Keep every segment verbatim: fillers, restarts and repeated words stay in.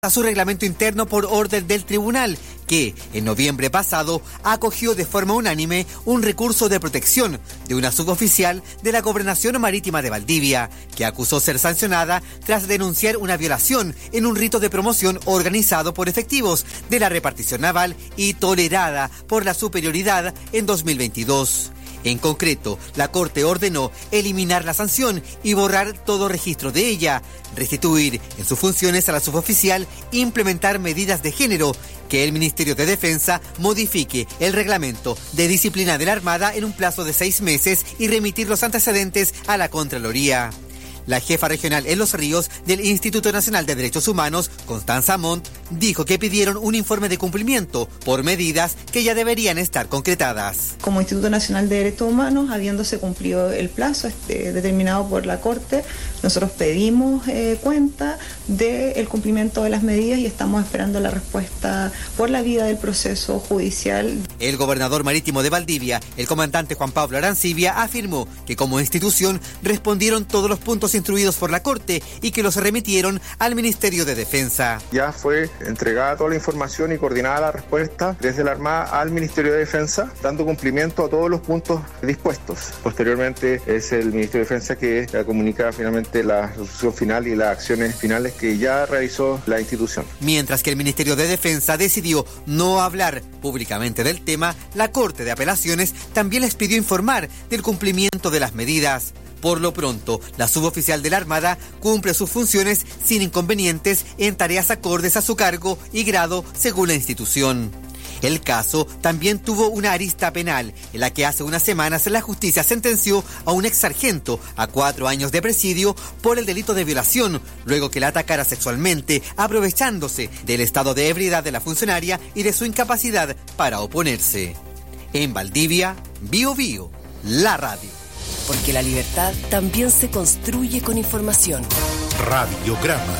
a su reglamento interno por orden del tribunal, que en noviembre pasado acogió de forma unánime un recurso de protección de una suboficial de la Gobernación Marítima de Valdivia, que acusó ser sancionada tras denunciar una violación en un rito de promoción organizado por efectivos de la repartición naval y tolerada por la superioridad en dos mil veintidós. En concreto, la Corte ordenó eliminar la sanción y borrar todo registro de ella, restituir en sus funciones a la suboficial, implementar medidas de género, que el Ministerio de Defensa modifique el reglamento de disciplina de la Armada en un plazo de seis meses y remitir los antecedentes a la Contraloría. La jefa regional en Los Ríos del Instituto Nacional de Derechos Humanos, Constanza Montt, dijo que pidieron un informe de cumplimiento por medidas que ya deberían estar concretadas. Como Instituto Nacional de Derechos Humanos, habiéndose cumplido el plazo este, determinado por la Corte, nosotros pedimos eh, cuenta del cumplimiento de las medidas y estamos esperando la respuesta por la vía del proceso judicial. El gobernador marítimo de Valdivia, el comandante Juan Pablo Arancibia, afirmó que como institución respondieron todos los puntos instruidos por la Corte y que los remitieron al Ministerio de Defensa. Ya fue entregada toda la información y coordinada la respuesta desde la Armada al Ministerio de Defensa, dando cumplimiento a todos los puntos dispuestos. Posteriormente es el Ministerio de Defensa que comunica finalmente la resolución final y las acciones finales que ya realizó la institución. Mientras que el Ministerio de Defensa decidió no hablar públicamente del tema, la Corte de Apelaciones también les pidió informar del cumplimiento de las medidas. Por lo pronto, la suboficial de la Armada cumple sus funciones sin inconvenientes en tareas acordes a su cargo y grado según la institución. El caso también tuvo una arista penal, en la que hace unas semanas la justicia sentenció a un ex sargento a cuatro años de presidio por el delito de violación, luego que la atacara sexualmente, aprovechándose del estado de ebriedad de la funcionaria y de su incapacidad para oponerse. En Valdivia, Bío Bío, la radio. Porque la libertad también se construye con información. Radiograma.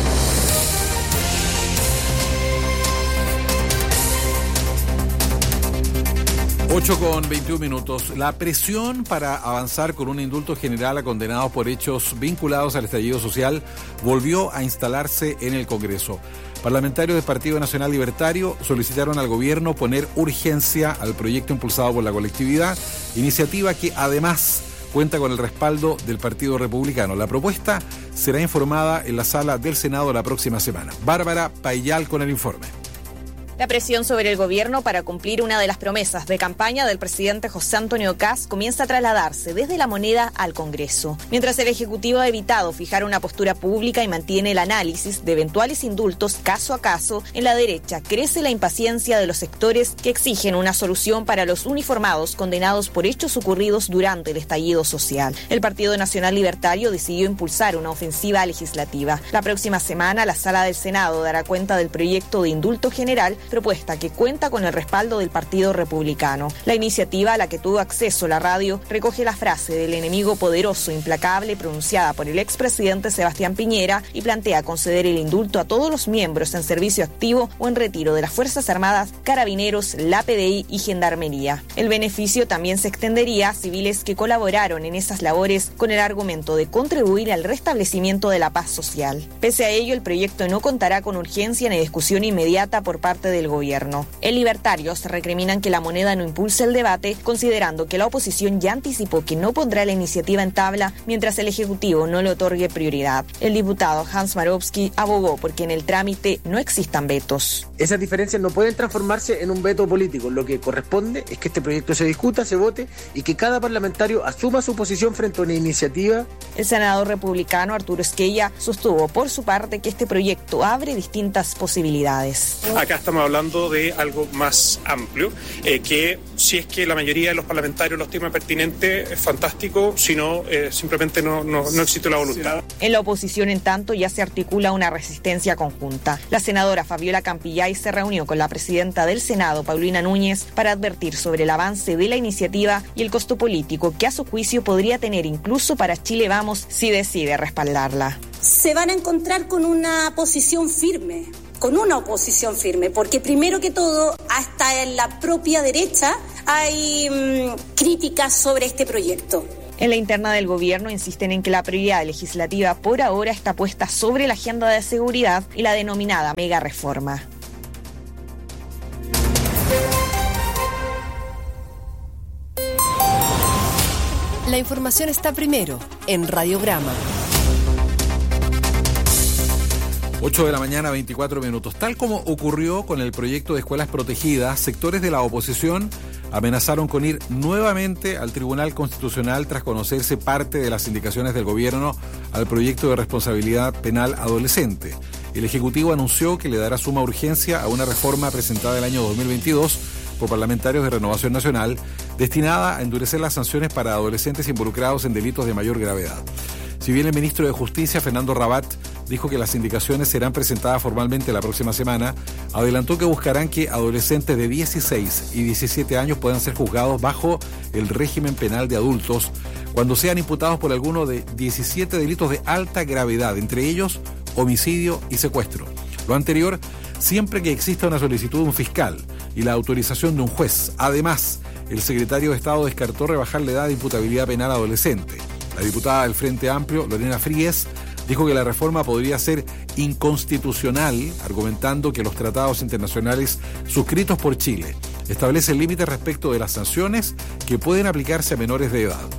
ocho con veintiún minutos. La presión para avanzar con un indulto general a condenados por hechos vinculados al estallido social volvió a instalarse en el Congreso. Parlamentarios del Partido Nacional Libertario solicitaron al gobierno poner urgencia al proyecto impulsado por la colectividad, iniciativa que además cuenta con el respaldo del Partido Republicano. La propuesta será informada en la sala del Senado la próxima semana. Bárbara Payal con el informe. La presión sobre el gobierno para cumplir una de las promesas de campaña del presidente José Antonio Kast comienza a trasladarse desde la moneda al Congreso. Mientras el Ejecutivo ha evitado fijar una postura pública y mantiene el análisis de eventuales indultos caso a caso, en la derecha crece la impaciencia de los sectores que exigen una solución para los uniformados condenados por hechos ocurridos durante el estallido social. El Partido Nacional Libertario decidió impulsar una ofensiva legislativa. La próxima semana la Sala del Senado dará cuenta del proyecto de indulto general, propuesta que cuenta con el respaldo del Partido Republicano. La iniciativa a la que tuvo acceso la radio recoge la frase del enemigo poderoso, implacable, pronunciada por el expresidente Sebastián Piñera y plantea conceder el indulto a todos los miembros en servicio activo o en retiro de las Fuerzas Armadas, Carabineros, la P D I y Gendarmería. El beneficio también se extendería a civiles que colaboraron en esas labores con el argumento de contribuir al restablecimiento de la paz social. Pese a ello, el proyecto no contará con urgencia ni discusión inmediata por parte de del gobierno. En Libertarios recriminan que la moneda no impulse el debate, considerando que la oposición ya anticipó que no pondrá la iniciativa en tabla mientras el Ejecutivo no le otorgue prioridad. El diputado Hans Marowski abogó porque en el trámite no existan vetos. Esas diferencias no pueden transformarse en un veto político. Lo que corresponde es que este proyecto se discuta, se vote y que cada parlamentario asuma su posición frente a una iniciativa. El senador republicano Arturo Esquella sostuvo por su parte que este proyecto abre distintas posibilidades. Acá estamos hablando de algo más amplio, eh, que si es que la mayoría de los parlamentarios lo estiman pertinente, es fantástico, si no, eh, simplemente no, no, no existe la voluntad. En la oposición, en tanto, ya se articula una resistencia conjunta. La senadora Fabiola Campillay se reunió con la presidenta del Senado, Paulina Núñez, para advertir sobre el avance de la iniciativa y el costo político que a su juicio podría tener incluso para Chile Vamos si decide respaldarla. Se van a encontrar con una posición firme. con una oposición firme, porque primero que todo, hasta en la propia derecha hay mmm, críticas sobre este proyecto. En la interna del gobierno insisten en que la prioridad legislativa por ahora está puesta sobre la agenda de seguridad y la denominada mega reforma. La información está primero en Radiograma. ocho de la mañana, veinticuatro minutos. Tal como ocurrió con el proyecto de escuelas protegidas, sectores de la oposición amenazaron con ir nuevamente al Tribunal Constitucional tras conocerse parte de las indicaciones del gobierno al proyecto de responsabilidad penal adolescente. El Ejecutivo anunció que le dará suma urgencia a una reforma presentada el año dos mil veintidós por parlamentarios de Renovación Nacional destinada a endurecer las sanciones para adolescentes involucrados en delitos de mayor gravedad. Si bien el ministro de Justicia, Fernando Rabat, dijo que las indicaciones serán presentadas formalmente la próxima semana, adelantó que buscarán que adolescentes de dieciséis y diecisiete años puedan ser juzgados bajo el régimen penal de adultos cuando sean imputados por alguno de diecisiete delitos de alta gravedad, entre ellos homicidio y secuestro. Lo anterior, siempre que exista una solicitud de un fiscal y la autorización de un juez. Además, el secretario de Estado descartó rebajar la edad de imputabilidad penal adolescente. La diputada del Frente Amplio, Lorena Fríes, dijo que la reforma podría ser inconstitucional, argumentando que los tratados internacionales suscritos por Chile establecen límites respecto de las sanciones que pueden aplicarse a menores de edad.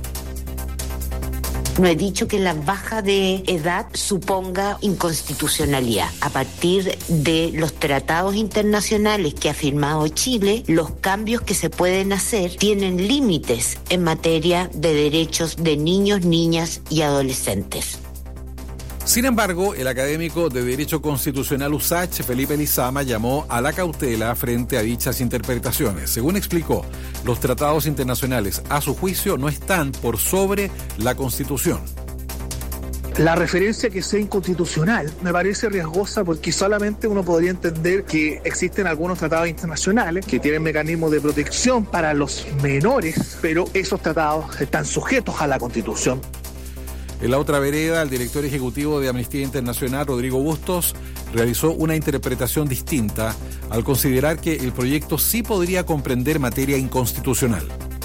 No he dicho que la baja de edad suponga inconstitucionalidad. A partir de los tratados internacionales que ha firmado Chile, los cambios que se pueden hacer tienen límites en materia de derechos de niños, niñas y adolescentes. Sin embargo, el académico de Derecho Constitucional U S A C H, Felipe Lizama, llamó a la cautela frente a dichas interpretaciones. Según explicó, los tratados internacionales, a su juicio, no están por sobre la Constitución. La referencia que sea inconstitucional me parece riesgosa porque solamente uno podría entender que existen algunos tratados internacionales que tienen mecanismos de protección para los menores, pero esos tratados están sujetos a la Constitución. En la otra vereda, el director ejecutivo de Amnistía Internacional, Rodrigo Bustos, realizó una interpretación distinta al considerar que el proyecto sí podría comprender materia inconstitucional.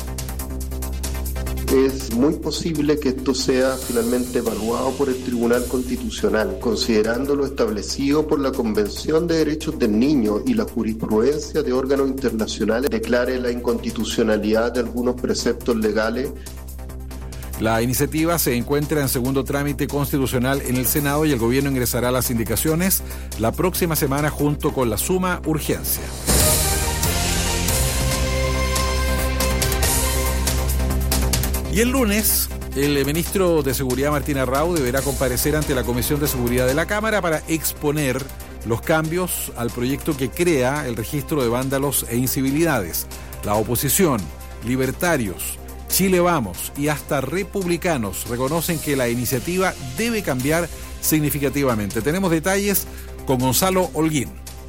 Es muy posible que esto sea finalmente evaluado por el Tribunal Constitucional, considerando lo establecido por la Convención de Derechos del Niño y la jurisprudencia de órganos internacionales declare la inconstitucionalidad de algunos preceptos legales. La iniciativa se encuentra en segundo trámite constitucional en el Senado y el gobierno ingresará las indicaciones la próxima semana junto con la suma urgencia. Y el lunes, el ministro de Seguridad, Martín Arrau, deberá comparecer ante la Comisión de Seguridad de la Cámara para exponer los cambios al proyecto que crea el registro de vándalos e incivilidades. La oposición, libertarios, Chile Vamos y hasta republicanos reconocen que la iniciativa debe cambiar significativamente. Tenemos detalles con Gonzalo Holguín.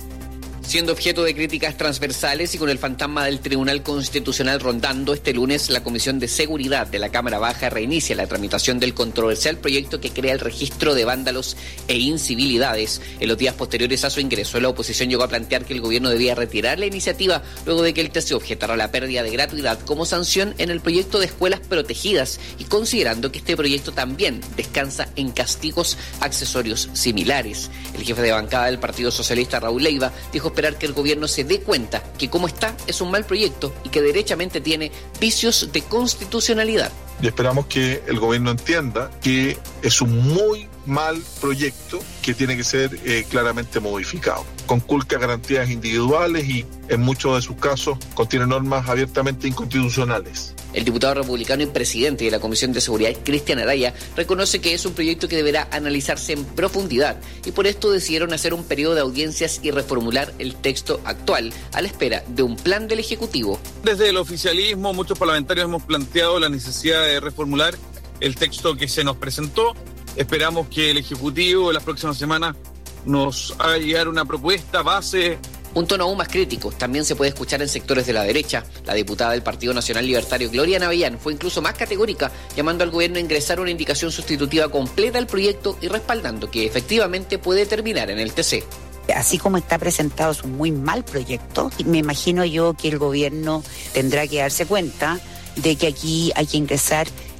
Siendo objeto de críticas transversales y con el fantasma del Tribunal Constitucional rondando, este lunes la Comisión de Seguridad de la Cámara Baja reinicia la tramitación del controversial proyecto que crea el registro de vándalos e incivilidades. En los días posteriores a su ingreso, la oposición llegó a plantear que el gobierno debía retirar la iniciativa luego de que el T C objetara la pérdida de gratuidad como sanción en el proyecto de escuelas protegidas y considerando que este proyecto también descansa en castigos accesorios similares. El jefe de bancada del Partido Socialista, Raúl Leiva, dijo esperar que el gobierno se dé cuenta que como está es un mal proyecto y que derechamente tiene vicios de constitucionalidad. Y esperamos que el gobierno entienda que es un muy mal proyecto que tiene que ser eh, claramente modificado. Conculca garantías individuales y en muchos de sus casos contiene normas abiertamente inconstitucionales. El diputado republicano y presidente de la Comisión de Seguridad, Cristian Araya, reconoce que es un proyecto que deberá analizarse en profundidad y por esto decidieron hacer un periodo de audiencias y reformular el texto actual a la espera de un plan del Ejecutivo. Desde el oficialismo, muchos parlamentarios hemos planteado la necesidad de reformular el texto que se nos presentó. Esperamos que el Ejecutivo en las próximas semanas nos haga llegar una propuesta base. Un tono aún más crítico también se puede escuchar en sectores de la derecha. La diputada del Partido Nacional Libertario, Gloria Navellán, fue incluso más categórica, llamando al gobierno a ingresar una indicación sustitutiva completa al proyecto y respaldando que efectivamente puede terminar en el T C. Así como está presentado es un muy mal proyecto. Me imagino yo que el gobierno tendrá que darse cuenta de que aquí hay que ingresar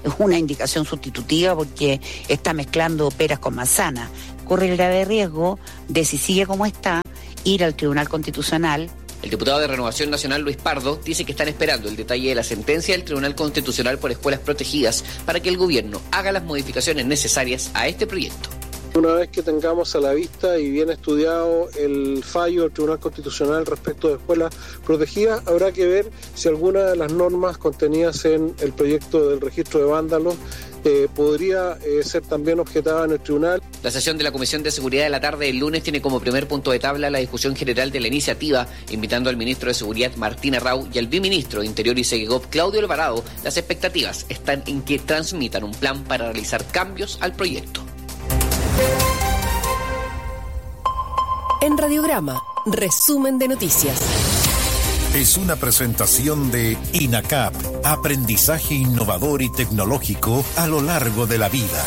una indicación sustitutiva porque está mezclando peras con manzanas. Corre el grave riesgo de, si sigue como está, ir al Tribunal Constitucional. El diputado de Renovación Nacional, Luis Pardo, dice que están esperando el detalle de la sentencia del Tribunal Constitucional por escuelas protegidas para que el gobierno haga las modificaciones necesarias a este proyecto. Una vez que tengamos a la vista y bien estudiado el fallo del Tribunal Constitucional respecto de escuelas protegidas, habrá que ver si alguna de las normas contenidas en el proyecto del registro de vándalos eh, podría eh, ser también objetada en el tribunal. La sesión de la Comisión de Seguridad de la tarde del lunes tiene como primer punto de tabla la discusión general de la iniciativa, invitando al ministro de Seguridad Martín Arrau y al viceministro de Interior y Segegov Claudio Alvarado. Las expectativas están en que transmitan un plan para realizar cambios al proyecto. En Radiograma, resumen de noticias. Es una presentación de INACAP, aprendizaje innovador y tecnológico a lo largo de la vida.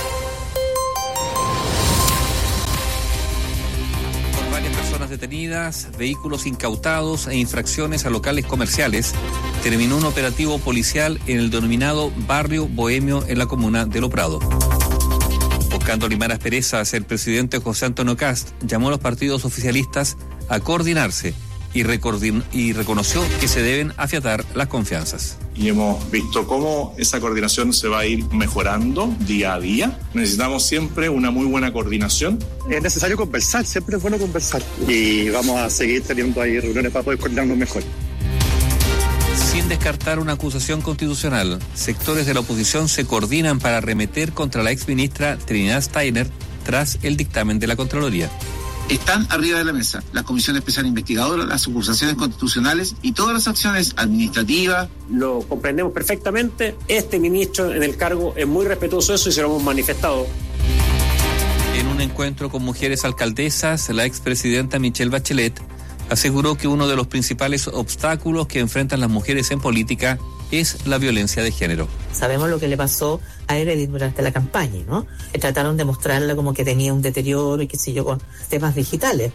Por varias personas detenidas, vehículos incautados e infracciones a locales comerciales, terminó un operativo policial en el denominado Barrio Bohemio en la comuna de Lo Prado. Buscando limar asperezas, el presidente José Antonio Kast llamó a los partidos oficialistas a coordinarse y, recordin- y reconoció que se deben afiatar las confianzas. Y hemos visto cómo esa coordinación se va a ir mejorando día a día. Necesitamos siempre una muy buena coordinación. Es necesario conversar, siempre es bueno conversar. Y vamos a seguir teniendo ahí reuniones para poder coordinarnos mejor. Sin descartar una acusación constitucional, sectores de la oposición se coordinan para arremeter contra la exministra Trinidad Steiner tras el dictamen de la Contraloría. Están arriba de la mesa la Comisión Especial Investigadora, las acusaciones constitucionales y todas las acciones administrativas. Lo comprendemos perfectamente. Este ministro en el cargo es muy respetuoso de eso y se lo hemos manifestado. En un encuentro con mujeres alcaldesas, la expresidenta Michelle Bachelet aseguró que uno de los principales obstáculos que enfrentan las mujeres en política es la violencia de género. Sabemos lo que le pasó a Heredith durante la campaña, ¿no? Trataron de mostrarla como que tenía un deterioro y qué sé yo, con temas digitales.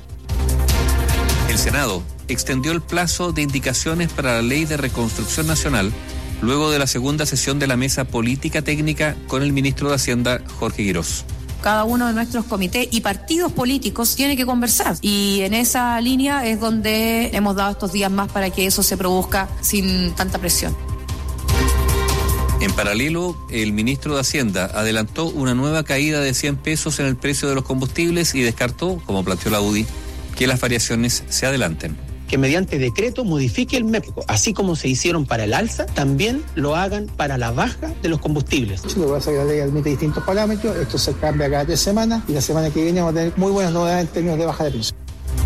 El Senado extendió el plazo de indicaciones para la Ley de Reconstrucción Nacional luego de la segunda sesión de la Mesa Política Técnica con el ministro de Hacienda, Jorge Guirós. Cada uno de nuestros comités y partidos políticos tiene que conversar. Y en esa línea es donde hemos dado estos días más para que eso se produzca sin tanta presión. En paralelo, el ministro de Hacienda adelantó una nueva caída de cien pesos en el precio de los combustibles y descartó, como planteó la U D I, que las variaciones se adelanten. Que mediante decreto modifique el M E P, así como se hicieron para el alza, también lo hagan para la baja de los combustibles. Lo que pasa es que la ley admite distintos parámetros, esto se cambia cada tres semanas y la semana que viene vamos a tener muy buenas novedades en términos de baja de precios.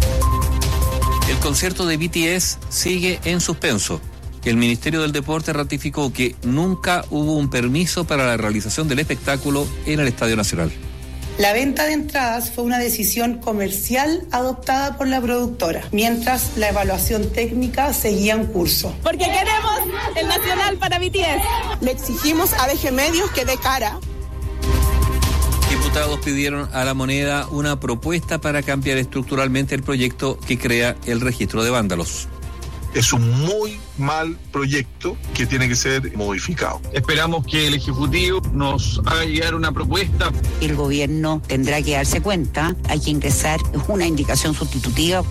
El concierto de B T S sigue en suspenso. El Ministerio del Deporte ratificó que nunca hubo un permiso para la realización del espectáculo en el Estadio Nacional. La venta de entradas fue una decisión comercial adoptada por la productora, mientras la evaluación técnica seguía en curso. Porque queremos el Nacional para B T S. Le exigimos a D G Medios que dé cara. Diputados pidieron a La Moneda una propuesta para cambiar estructuralmente el proyecto que crea el registro de vándalos. Es un muy mal proyecto que tiene que ser modificado. Esperamos que el Ejecutivo nos haga llegar una propuesta. El gobierno tendrá que darse cuenta, hay que ingresar una indicación sustitutiva.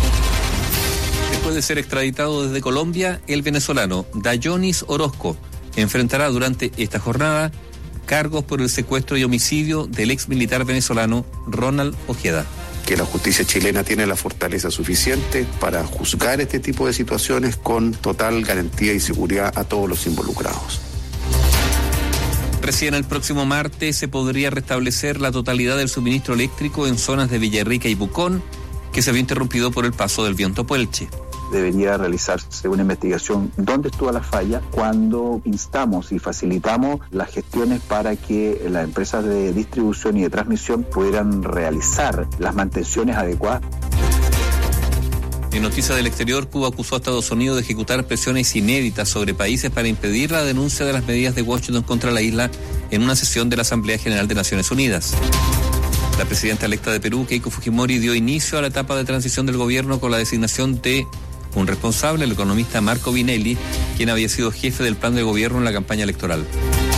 Después de ser extraditado desde Colombia, el venezolano Dayonis Orozco enfrentará durante esta jornada cargos por el secuestro y homicidio del ex militar venezolano Ronald Ojeda. Que la justicia chilena tiene la fortaleza suficiente para juzgar este tipo de situaciones con total garantía y seguridad a todos los involucrados. Recién el próximo martes se podría restablecer la totalidad del suministro eléctrico en zonas de Villarrica y Pucón, que se había interrumpido por el paso del viento Puelche. Debería realizarse una investigación dónde estuvo la falla cuando instamos y facilitamos las gestiones para que las empresas de distribución y de transmisión pudieran realizar las mantenciones adecuadas. En noticias del exterior, Cuba acusó a Estados Unidos de ejecutar presiones inéditas sobre países para impedir la denuncia de las medidas de Washington contra la isla en una sesión de la Asamblea General de Naciones Unidas. La presidenta electa de Perú, Keiko Fujimori, dio inicio a la etapa de transición del gobierno con la designación de un responsable, el economista Marco Vinelli, quien había sido jefe del plan de gobierno en la campaña electoral.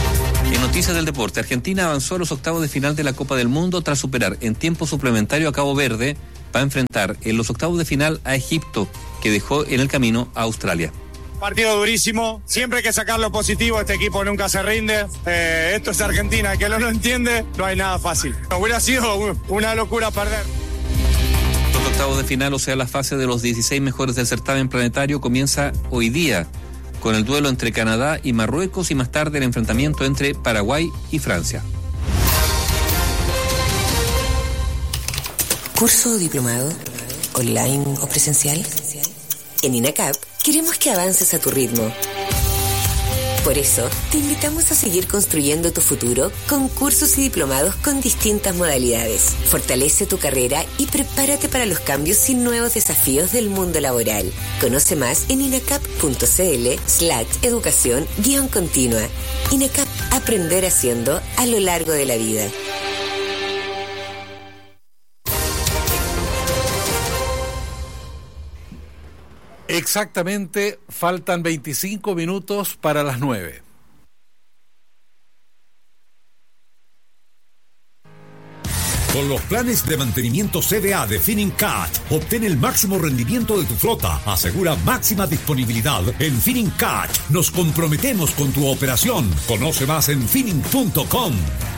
En noticias del deporte, Argentina avanzó a los octavos de final de la Copa del Mundo tras superar en tiempo suplementario a Cabo Verde para enfrentar en los octavos de final a Egipto, que dejó en el camino a Australia. Partido durísimo, siempre hay que sacar lo positivo, este equipo nunca se rinde, eh, esto es Argentina, que no lo entiende, no hay nada fácil. Hubiera sido una locura perder. Los octavos de final, o sea, la fase de los dieciséis mejores del certamen planetario, comienza hoy día con el duelo entre Canadá y Marruecos y más tarde el enfrentamiento entre Paraguay y Francia. ¿Curso o diplomado? ¿Online o presencial? En INACAP queremos que avances a tu ritmo. Por eso, te invitamos a seguir construyendo tu futuro con cursos y diplomados con distintas modalidades. Fortalece tu carrera y prepárate para los cambios y nuevos desafíos del mundo laboral. Conoce más en inacap.cl slash educación guión continua. INACAP, aprender haciendo a lo largo de la vida. Exactamente, faltan veinticinco minutos para las nueve. Con los planes de mantenimiento C D A de Finincat, obtén el máximo rendimiento de tu flota. Asegura máxima disponibilidad en Finincat. Nos comprometemos con tu operación. Conoce más en Fining punto com.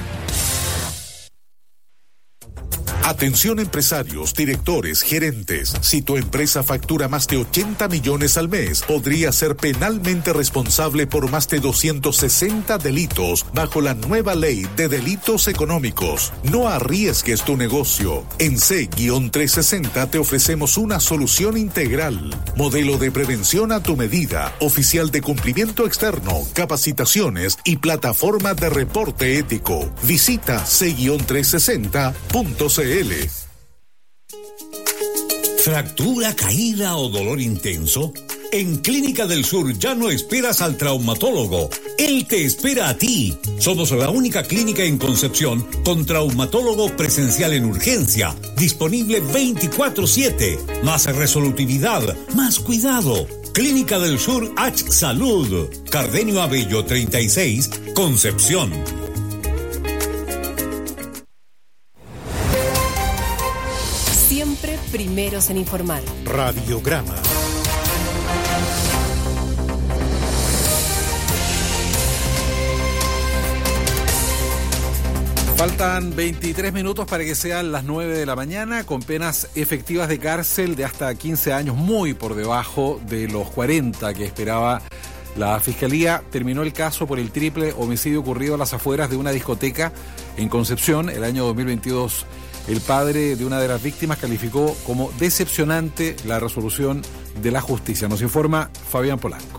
Atención empresarios, directores, gerentes. Si tu empresa factura más de ochenta millones al mes, podría ser penalmente responsable por más de doscientos sesenta delitos bajo la nueva ley de delitos económicos. No arriesgues tu negocio. En C trescientos sesenta te ofrecemos una solución integral. Modelo de prevención a tu medida, oficial de cumplimiento externo, capacitaciones y plataforma de reporte ético. Visita C trescientos sesenta punto c l. ¿Fractura, caída o dolor intenso? En Clínica del Sur ya no esperas al traumatólogo. Él te espera a ti. Somos la única clínica en Concepción con traumatólogo presencial en urgencia, disponible veinticuatro siete. Más resolutividad, más cuidado. Clínica del Sur H Salud. Cardenio Abello treinta y seis, Concepción. Siempre primeros en informar. Radiograma. Faltan veintitrés minutos para que sean las nueve de la mañana, con penas efectivas de cárcel de hasta quince años, muy por debajo de los cuarenta que esperaba la Fiscalía. Terminó el caso por el triple homicidio ocurrido a las afueras de una discoteca en Concepción el año dos mil veintidós. El padre de una de las víctimas calificó como decepcionante la resolución de la justicia. Nos informa Fabián Polanco.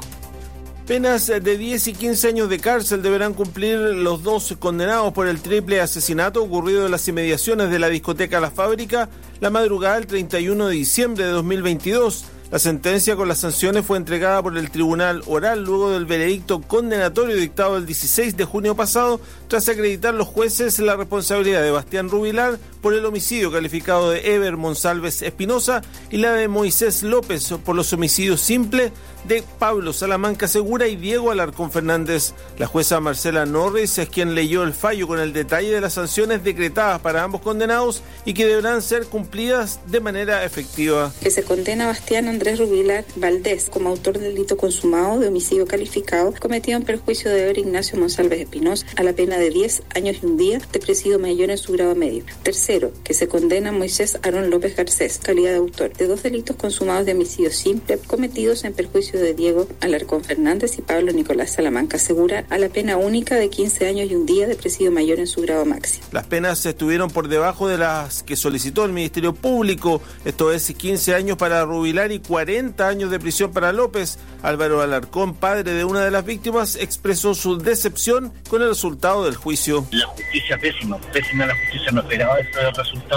Penas de diez y quince años de cárcel deberán cumplir los dos condenados por el triple asesinato ocurrido en las inmediaciones de la discoteca La Fábrica la madrugada del treinta y uno de diciembre de dos mil veintidós. La sentencia con las sanciones fue entregada por el Tribunal Oral luego del veredicto condenatorio dictado el dieciséis de junio pasado, tras acreditar los jueces la responsabilidad de Bastián Rubilar por el homicidio calificado de Eber Monsalves Espinosa y la de Moisés López por los homicidios simples de Pablo Salamanca Segura y Diego Alarcón Fernández. La jueza Marcela Norris es quien leyó el fallo con el detalle de las sanciones decretadas para ambos condenados y que deberán ser cumplidas de manera efectiva. Que se condena a Bastián Andrés Rubilar Valdés como autor del delito consumado de homicidio calificado cometido en perjuicio de Eber Ignacio Monsalves Espinosa a la pena de diez años y un día de presidio mayor en su grado medio. Tercero, que se condena a Moisés Aarón López Garcés, calidad de autor, de dos delitos consumados de homicidio simple cometidos en perjuicio de Diego Alarcón Fernández y Pablo Nicolás Salamanca Segura a la pena única de quince años y un día de presidio mayor en su grado máximo. Las penas estuvieron por debajo de las que solicitó el Ministerio Público, esto es quince años para Rubilar y cuarenta años de prisión para López. Álvaro Alarcón, padre de una de las víctimas, expresó su decepción con el resultado del juicio. La justicia pésima, pésima la justicia, no esperaba ese resultado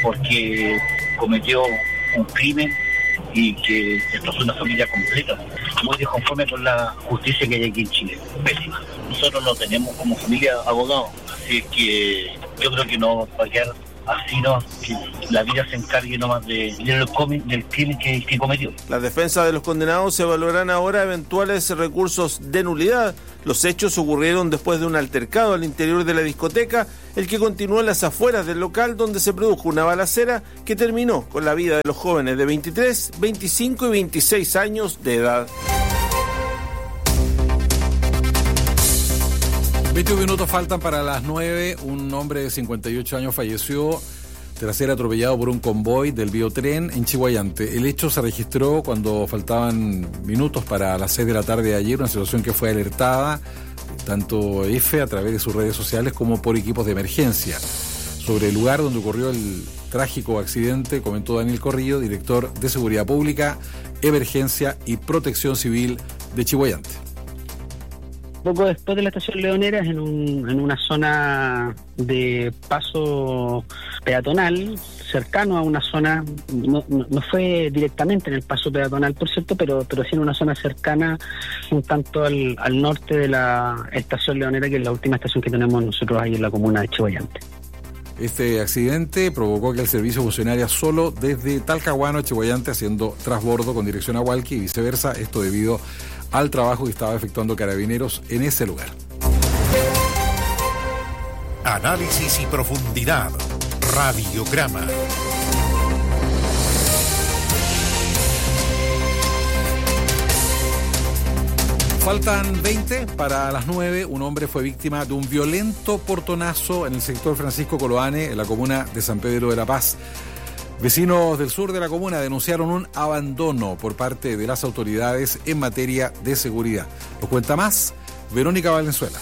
porque cometió un crimen y que destrozó una familia completa. Muy desconforme con la justicia que hay aquí en Chile, pésima. Nosotros no tenemos como familia abogados, así que yo creo que no va a quedar así no, que la vida se encargue nomás de, de lo comi, del crimen que, que cometió. Las defensas de los condenados evaluarán ahora eventuales recursos de nulidad. Los hechos ocurrieron después de un altercado al interior de la discoteca, el que continuó en las afueras del local, donde se produjo una balacera que terminó con la vida de los jóvenes de veintitrés, veinticinco y veintiséis años de edad. veinte minutos faltan para las nueve. Un hombre de cincuenta y ocho años falleció tras ser atropellado por un convoy del Biotren en Chiguayante. El hecho se registró cuando faltaban minutos para las seis de la tarde de ayer, una situación que fue alertada tanto F a través de sus redes sociales como por equipos de emergencia. Sobre el lugar donde ocurrió el trágico accidente comentó Daniel Corrillo, director de Seguridad Pública, Emergencia y Protección Civil de Chiguayante. Poco después de la estación Leoneras, en, un, en una zona de paso peatonal, cercano a una zona, no, no, no fue directamente en el paso peatonal, por cierto, pero, pero sí en una zona cercana un tanto al, al norte de la estación Leonera, que es la última estación que tenemos nosotros ahí en la comuna de Chiguayante. Este accidente provocó que el servicio funcionara solo desde Talcahuano a Chiguayante, haciendo transbordo con dirección a Hualqui y viceversa, esto debido al trabajo que estaba efectuando Carabineros en ese lugar. Análisis y profundidad. Radiograma. Faltan veinte para las nueve. Un hombre fue víctima de un violento portonazo en el sector Francisco Coloane, en la comuna de San Pedro de la Paz. Vecinos del sur de la comuna denunciaron un abandono por parte de las autoridades en materia de seguridad. Nos cuenta más Verónica Valenzuela.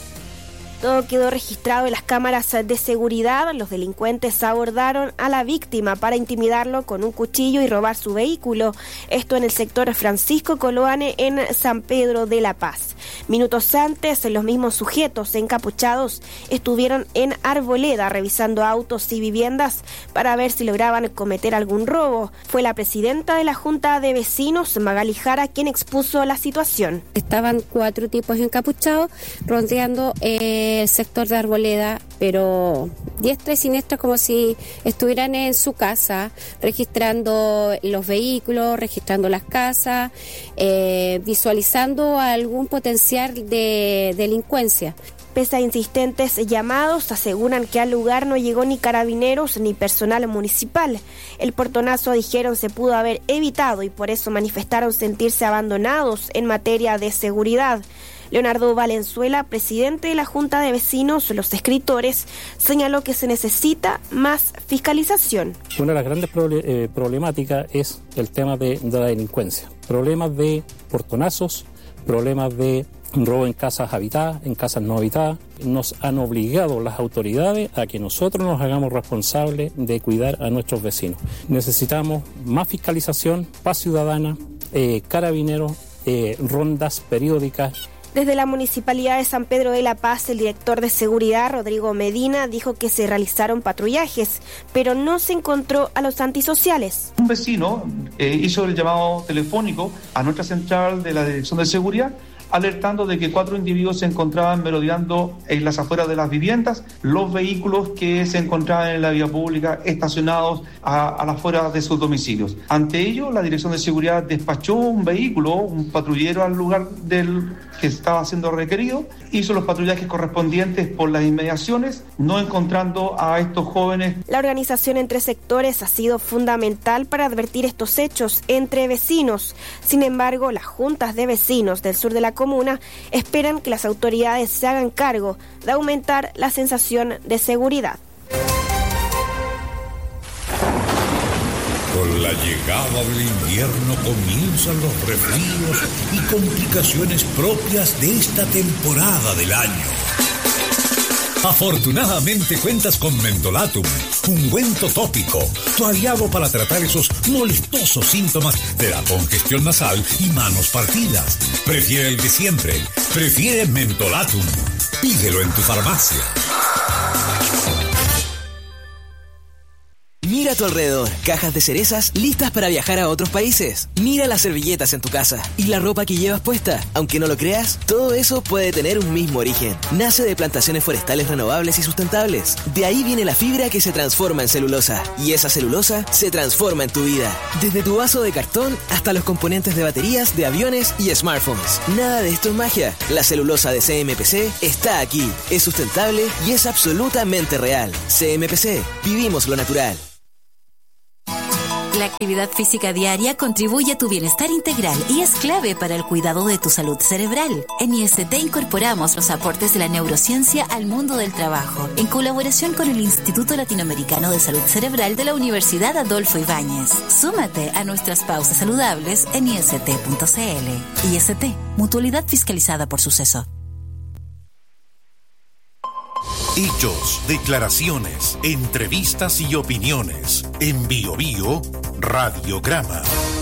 Todo quedó registrado en las cámaras de seguridad. Los delincuentes abordaron a la víctima para intimidarlo con un cuchillo y robar su vehículo. Esto en el sector Francisco Coloane, en San Pedro de la Paz. Minutos antes, los mismos sujetos encapuchados estuvieron en Arboleda revisando autos y viviendas para ver si lograban cometer algún robo. Fue la presidenta de la Junta de Vecinos, Magali Jara, quien expuso la situación. Estaban cuatro tipos encapuchados rondeando eh, el sector de Arboleda, pero diestra y siniestra, como si estuvieran en su casa, registrando los vehículos, registrando las casas, eh, visualizando algún potencial de delincuencia. Pese a insistentes llamados, aseguran que al lugar no llegó ni carabineros ni personal municipal. El portonazo, dijeron, se pudo haber evitado y por eso manifestaron sentirse abandonados en materia de seguridad. Leonardo Valenzuela, presidente de la Junta de Vecinos Los Escritores, señaló que se necesita más fiscalización. Una de las grandes proble- eh, problemáticas es el tema de, de la delincuencia. Problemas de portonazos, problemas de robo en casas habitadas, en casas no habitadas. Nos han obligado las autoridades a que nosotros nos hagamos responsables de cuidar a nuestros vecinos. Necesitamos más fiscalización, paz ciudadana, eh, carabineros, eh, rondas periódicas. Desde la Municipalidad de San Pedro de la Paz, el director de Seguridad, Rodrigo Medina, dijo que se realizaron patrullajes, pero no se encontró a los antisociales. Un vecino eh, hizo el llamado telefónico a nuestra central de la Dirección de Seguridad, alertando de que cuatro individuos se encontraban merodeando en las afueras de las viviendas, los vehículos que se encontraban en la vía pública estacionados a, a las afueras de sus domicilios. Ante ello, la Dirección de Seguridad despachó un vehículo, un patrullero al lugar del que estaba siendo requerido, hizo los patrullajes correspondientes por las inmediaciones, no encontrando a estos jóvenes. La organización entre sectores ha sido fundamental para advertir estos hechos entre vecinos. Sin embargo, las juntas de vecinos del sur de la comuna esperan que las autoridades se hagan cargo de aumentar la sensación de seguridad. Con la llegada del invierno comienzan los resfríos y complicaciones propias de esta temporada del año. Afortunadamente cuentas con Mentolatum, ungüento tópico, tu aliado para tratar esos molestosos síntomas de la congestión nasal y manos partidas. Prefiere el de siempre, prefiere Mentolatum. Pídelo en tu farmacia. Mira a tu alrededor, cajas de cerezas listas para viajar a otros países. Mira las servilletas en tu casa y la ropa que llevas puesta. Aunque no lo creas, todo eso puede tener un mismo origen. Nace de plantaciones forestales renovables y sustentables. De ahí viene la fibra que se transforma en celulosa. Y esa celulosa se transforma en tu vida. Desde tu vaso de cartón hasta los componentes de baterías, de aviones y smartphones. Nada de esto es magia. La celulosa de C M P C está aquí. Es sustentable y es absolutamente real. C M P C. Vivimos lo natural. La actividad física diaria contribuye a tu bienestar integral y es clave para el cuidado de tu salud cerebral. En I S T incorporamos los aportes de la neurociencia al mundo del trabajo, en colaboración con el Instituto Latinoamericano de Salud Cerebral de la Universidad Adolfo Ibáñez. Súmate a nuestras pausas saludables en I S T punto C L. I S T, mutualidad fiscalizada por Suceso. Hechos, declaraciones, entrevistas y opiniones. En Bio Bio, Radiograma.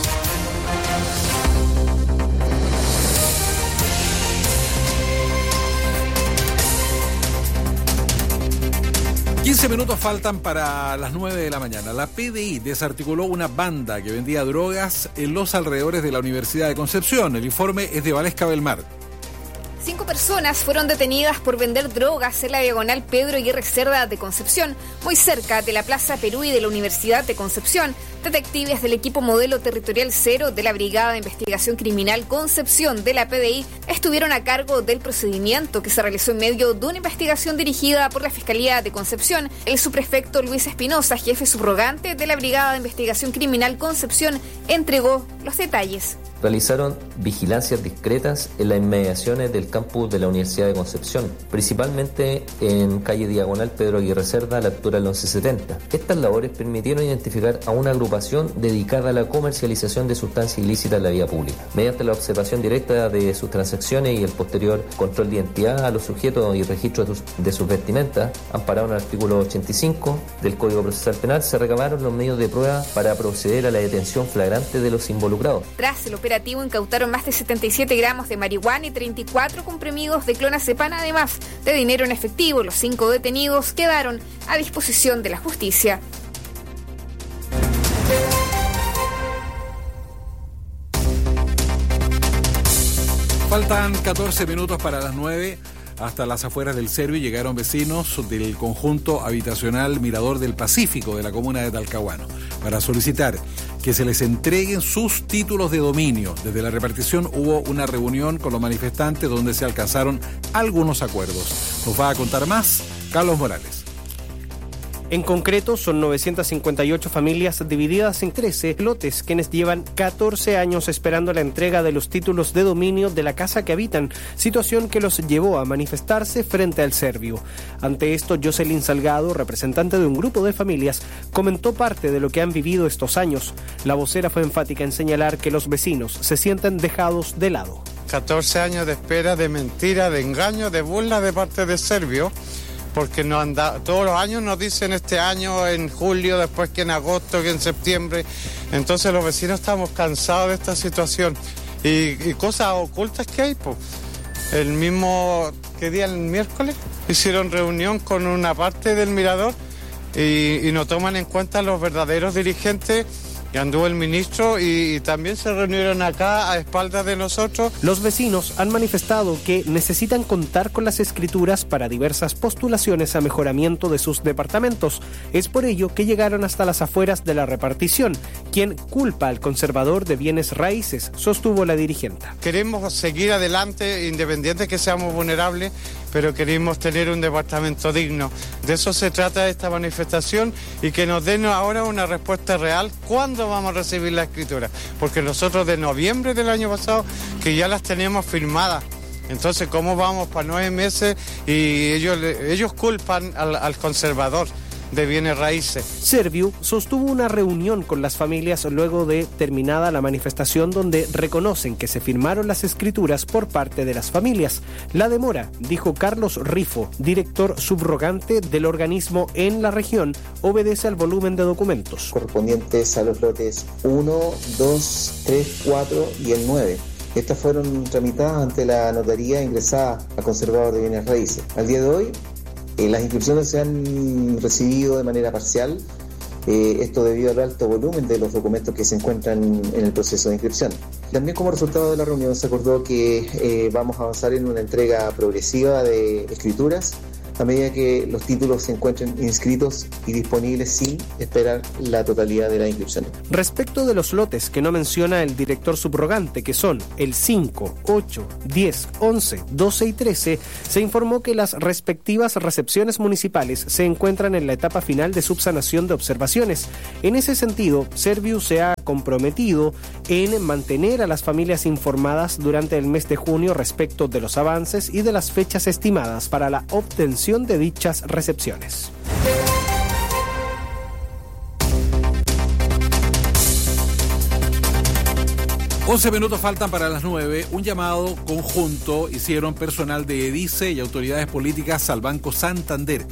quince minutos faltan para las nueve de la mañana. La P D I desarticuló una banda que vendía drogas en los alrededores de la Universidad de Concepción. El informe es de Valesca Belmar. Cinco personas fueron detenidas por vender drogas en la diagonal Pedro Aguirre Cerda de Concepción, muy cerca de la Plaza Perú y de la Universidad de Concepción. Detectives del equipo Modelo Territorial Cero de la Brigada de Investigación Criminal Concepción de la P D I estuvieron a cargo del procedimiento que se realizó en medio de una investigación dirigida por la Fiscalía de Concepción. El subprefecto Luis Espinosa, jefe subrogante de la Brigada de Investigación Criminal Concepción, entregó los detalles. Realizaron vigilancias discretas en las inmediaciones del campus de la Universidad de Concepción, principalmente en calle Diagonal Pedro Aguirre Cerda, a la altura del once setenta. Estas labores permitieron identificar a una agrupación dedicada a la comercialización de sustancias ilícitas en la vía pública. Mediante la observación directa de sus transacciones y el posterior control de identidad a los sujetos y registro de sus, de sus vestimentas, amparado en el artículo ochenta y cinco del Código Procesal Penal, se recabaron los medios de prueba para proceder a la detención flagrante de los involucrados. Tras el operativo incautaron más de setenta y siete gramos de marihuana y treinta y cuatro comprimidos de clonazepam, además de dinero en efectivo. Los cinco detenidos quedaron a disposición de la justicia. Faltan catorce minutos para las nueve. Hasta las afueras del Servio llegaron vecinos del conjunto habitacional Mirador del Pacífico de la comuna de Talcahuano para solicitar que se les entreguen sus títulos de dominio. Desde la repartición hubo una reunión con los manifestantes donde se alcanzaron algunos acuerdos. Nos va a contar más Carlos Morales. En concreto, son novecientas cincuenta y ocho familias divididas en trece lotes, quienes llevan catorce años esperando la entrega de los títulos de dominio de la casa que habitan, situación que los llevó a manifestarse frente al Servio. Ante esto, Jocelyn Salgado, representante de un grupo de familias, comentó parte de lo que han vivido estos años. La vocera fue enfática en señalar que los vecinos se sienten dejados de lado. catorce años de espera, de mentira, de engaño, de burla de parte del Servio. Porque no anda, todos los años nos dicen este año en julio, después que en agosto, que en septiembre. Entonces los vecinos estamos cansados de esta situación. Y, y cosas ocultas que hay, pues. El mismo, ¿qué día? El miércoles, hicieron reunión con una parte del Mirador y, y no toman en cuenta los verdaderos dirigentes. Y anduvo el ministro y, y también se reunieron acá a espaldas de nosotros. Los vecinos han manifestado que necesitan contar con las escrituras para diversas postulaciones a mejoramiento de sus departamentos. Es por ello que llegaron hasta las afueras de la repartición, quien culpa al conservador de bienes raíces, sostuvo la dirigenta. Queremos seguir adelante, independiente que seamos vulnerables, pero queremos tener un departamento digno. De eso se trata esta manifestación y que nos den ahora una respuesta real. ¿Cuándo vamos a recibir la escritura? Porque nosotros de noviembre del año pasado que ya las teníamos firmadas. Entonces, ¿cómo vamos para nueve meses? Y ellos, ellos culpan al, al conservador de bienes raíces. Serviu sostuvo una reunión con las familias luego de terminada la manifestación donde reconocen que se firmaron las escrituras por parte de las familias. La demora, dijo Carlos Rifo, director subrogante del organismo en la región, obedece al volumen de documentos correspondientes a los lotes uno, dos, tres, cuatro y el nueve. Estas fueron tramitadas ante la notaría ingresada a conservador de bienes raíces. Al día de hoy, Eh, las inscripciones se han recibido de manera parcial Eh, esto debido al alto volumen de los documentos que se encuentran en el proceso de inscripción. También como resultado de la reunión se acordó que eh, vamos a avanzar en una entrega progresiva de escrituras a medida que los títulos se encuentren inscritos y disponibles sin esperar la totalidad de la inscripción. Respecto de los lotes que no menciona el director subrogante, que son el cinco, ocho, diez, once, doce y trece, se informó que las respectivas recepciones municipales se encuentran en la etapa final de subsanación de observaciones. En ese sentido, Serviu se ha comprometido en mantener a las familias informadas durante el mes de junio respecto de los avances y de las fechas estimadas para la obtención de dichas recepciones. once minutos faltan para las nueve. Un llamado conjunto hicieron personal de EDICE y autoridades políticas al Banco Santander.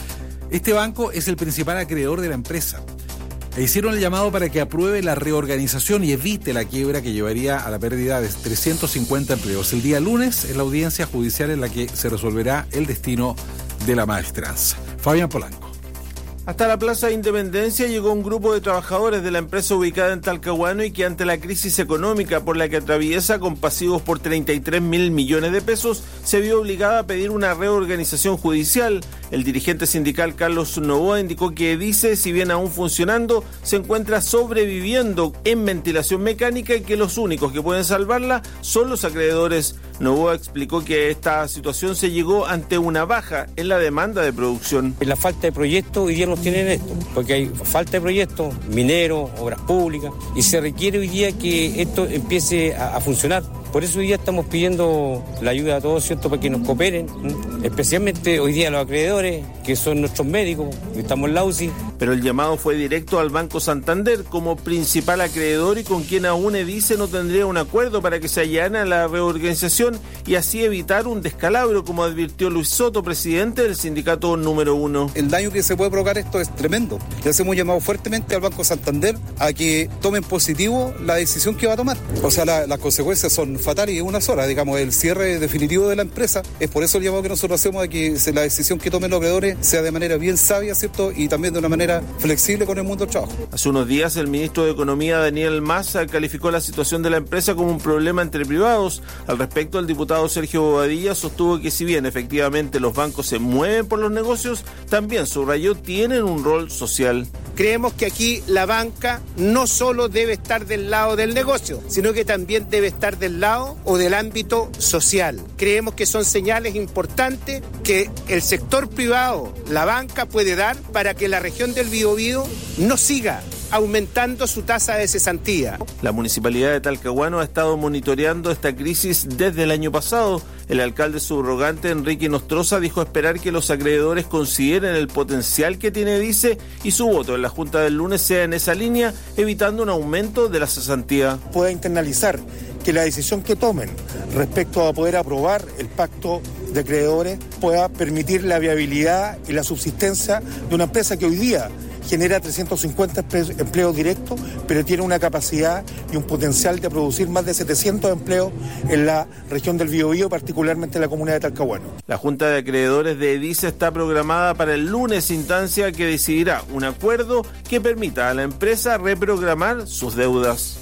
Este banco es el principal acreedor de la empresa. E hicieron el llamado para que apruebe la reorganización y evite la quiebra que llevaría a la pérdida de trescientos cincuenta empleos. El día lunes es la audiencia judicial en la que se resolverá el destino de la maestranza. Fabián Polanco. Hasta la Plaza de Independencia llegó un grupo de trabajadores de la empresa ubicada en Talcahuano y que ante la crisis económica por la que atraviesa con pasivos por treinta y tres mil millones de pesos, se vio obligada a pedir una reorganización judicial. El dirigente sindical Carlos Novoa indicó que EDICE, si bien aún funcionando, se encuentra sobreviviendo en ventilación mecánica y que los únicos que pueden salvarla son los acreedores. Novoa explicó que esta situación se llegó ante una baja en la demanda de producción. La falta de proyectos hoy día nos tienen esto, porque hay falta de proyectos, mineros, obras públicas, y se requiere hoy día que esto empiece a, a funcionar. Por eso hoy día estamos pidiendo la ayuda a todos, ¿cierto?, para que nos cooperen, ¿sí? Especialmente hoy día los acreedores, que son nuestros médicos, que estamos en la U C I. Pero el llamado fue directo al Banco Santander como principal acreedor y con quien aún EDICE no tendría un acuerdo para que se allane la reorganización y así evitar un descalabro, como advirtió Luis Soto, presidente del sindicato número uno. El daño que se puede provocar esto es tremendo. Le hacemos llamado fuertemente al Banco Santander a que tomen positivo la decisión que va a tomar. O sea, la, las consecuencias son fatales y en una sola, digamos, el cierre definitivo de la empresa. Es por eso el llamado que nosotros hacemos a que la decisión que tomen los acreedores sea de manera bien sabia, ¿cierto?, y también de una manera flexible con el mundo del trabajo. Hace unos días el ministro de Economía, Daniel Massa, calificó la situación de la empresa como un problema entre privados. Al respecto, el diputado Sergio Bobadilla sostuvo que si bien efectivamente los bancos se mueven por los negocios, también, subrayó, tienen un rol social. Creemos que aquí la banca no solo debe estar del lado del negocio, sino que también debe estar del lado o del ámbito social. Creemos que son señales importantes que el sector privado, la banca, puede dar para que la región del Biobío no siga aumentando su tasa de cesantía. La Municipalidad de Talcahuano ha estado monitoreando esta crisis desde el año pasado. El alcalde subrogante Enrique Nostroza dijo esperar que los acreedores consideren el potencial que tiene EDICE y su voto en la Junta del lunes sea en esa línea, evitando un aumento de la cesantía. Pueda internalizar que la decisión que tomen respecto a poder aprobar el pacto de acreedores pueda permitir la viabilidad y la subsistencia de una empresa que hoy día genera trescientos cincuenta empleos directos, pero tiene una capacidad y un potencial de producir más de setecientos empleos en la región del Biobío, particularmente en la comuna de Talcahuano. La Junta de Acreedores de EDICE está programada para el lunes, instancia que decidirá un acuerdo que permita a la empresa reprogramar sus deudas.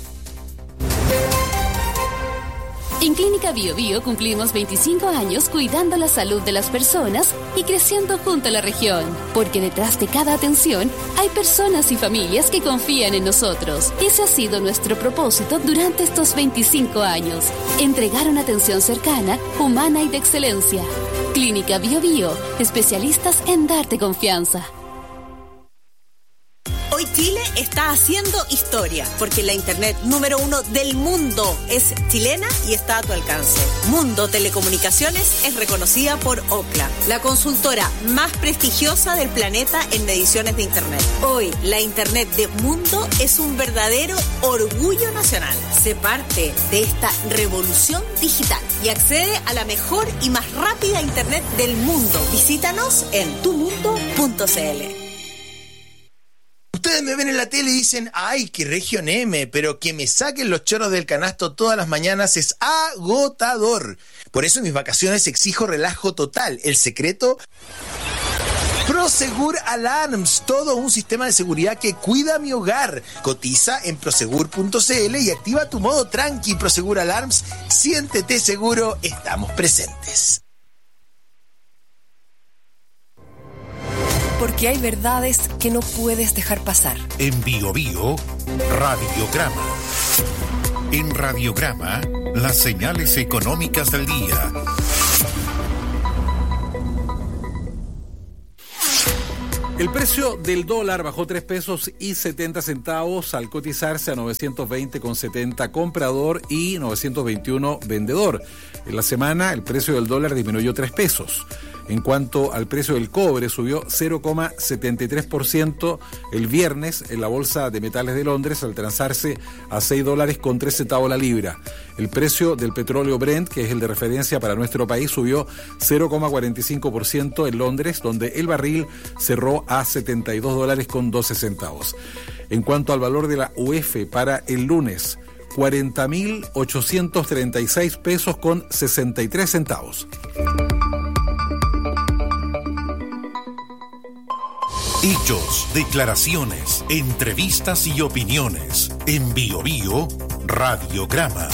En Clínica Biobío cumplimos veinticinco años cuidando la salud de las personas y creciendo junto a la región, porque detrás de cada atención hay personas y familias que confían en nosotros. Ese ha sido nuestro propósito durante estos veinticinco años, entregar una atención cercana, humana y de excelencia. Clínica Biobío, especialistas en darte confianza. Hoy Chile está haciendo historia, porque la internet número uno del mundo es chilena y está a tu alcance. Mundo Telecomunicaciones es reconocida por Ookla, la consultora más prestigiosa del planeta en mediciones de internet. Hoy, la internet de Mundo es un verdadero orgullo nacional. Sé parte de esta revolución digital y accede a la mejor y más rápida internet del mundo. Visítanos en tu mundo punto c l. Ustedes me ven en la tele y dicen, ay, qué región M, pero que me saquen los chorros del canasto todas las mañanas es agotador. Por eso en mis vacaciones exijo relajo total. El secreto... Prosegur Alarms, todo un sistema de seguridad que cuida mi hogar. Cotiza en prosegur punto c l y activa tu modo tranqui. Prosegur Alarms, siéntete seguro, estamos presentes. Porque hay verdades que no puedes dejar pasar. En Bio Bio, Radiograma. En Radiograma, las señales económicas del día. El precio del dólar bajó tres pesos y setenta centavos al cotizarse a novecientos veinte con setenta comprador y novecientos veintiuno vendedor. En la semana el precio del dólar disminuyó tres pesos. En cuanto al precio del cobre, subió cero coma setenta y tres por ciento el viernes en la Bolsa de Metales de Londres al transarse a seis dólares con tres centavos la libra. El precio del petróleo Brent, que es el de referencia para nuestro país, subió cero coma cuarenta y cinco por ciento en Londres, donde el barril cerró a setenta y dos dólares con doce centavos. En cuanto al valor de la U E F para el lunes, cuarenta mil ochocientos treinta y seis pesos con sesenta y tres centavos. Hechos, declaraciones, entrevistas y opiniones. En Bio Bio, Radiograma.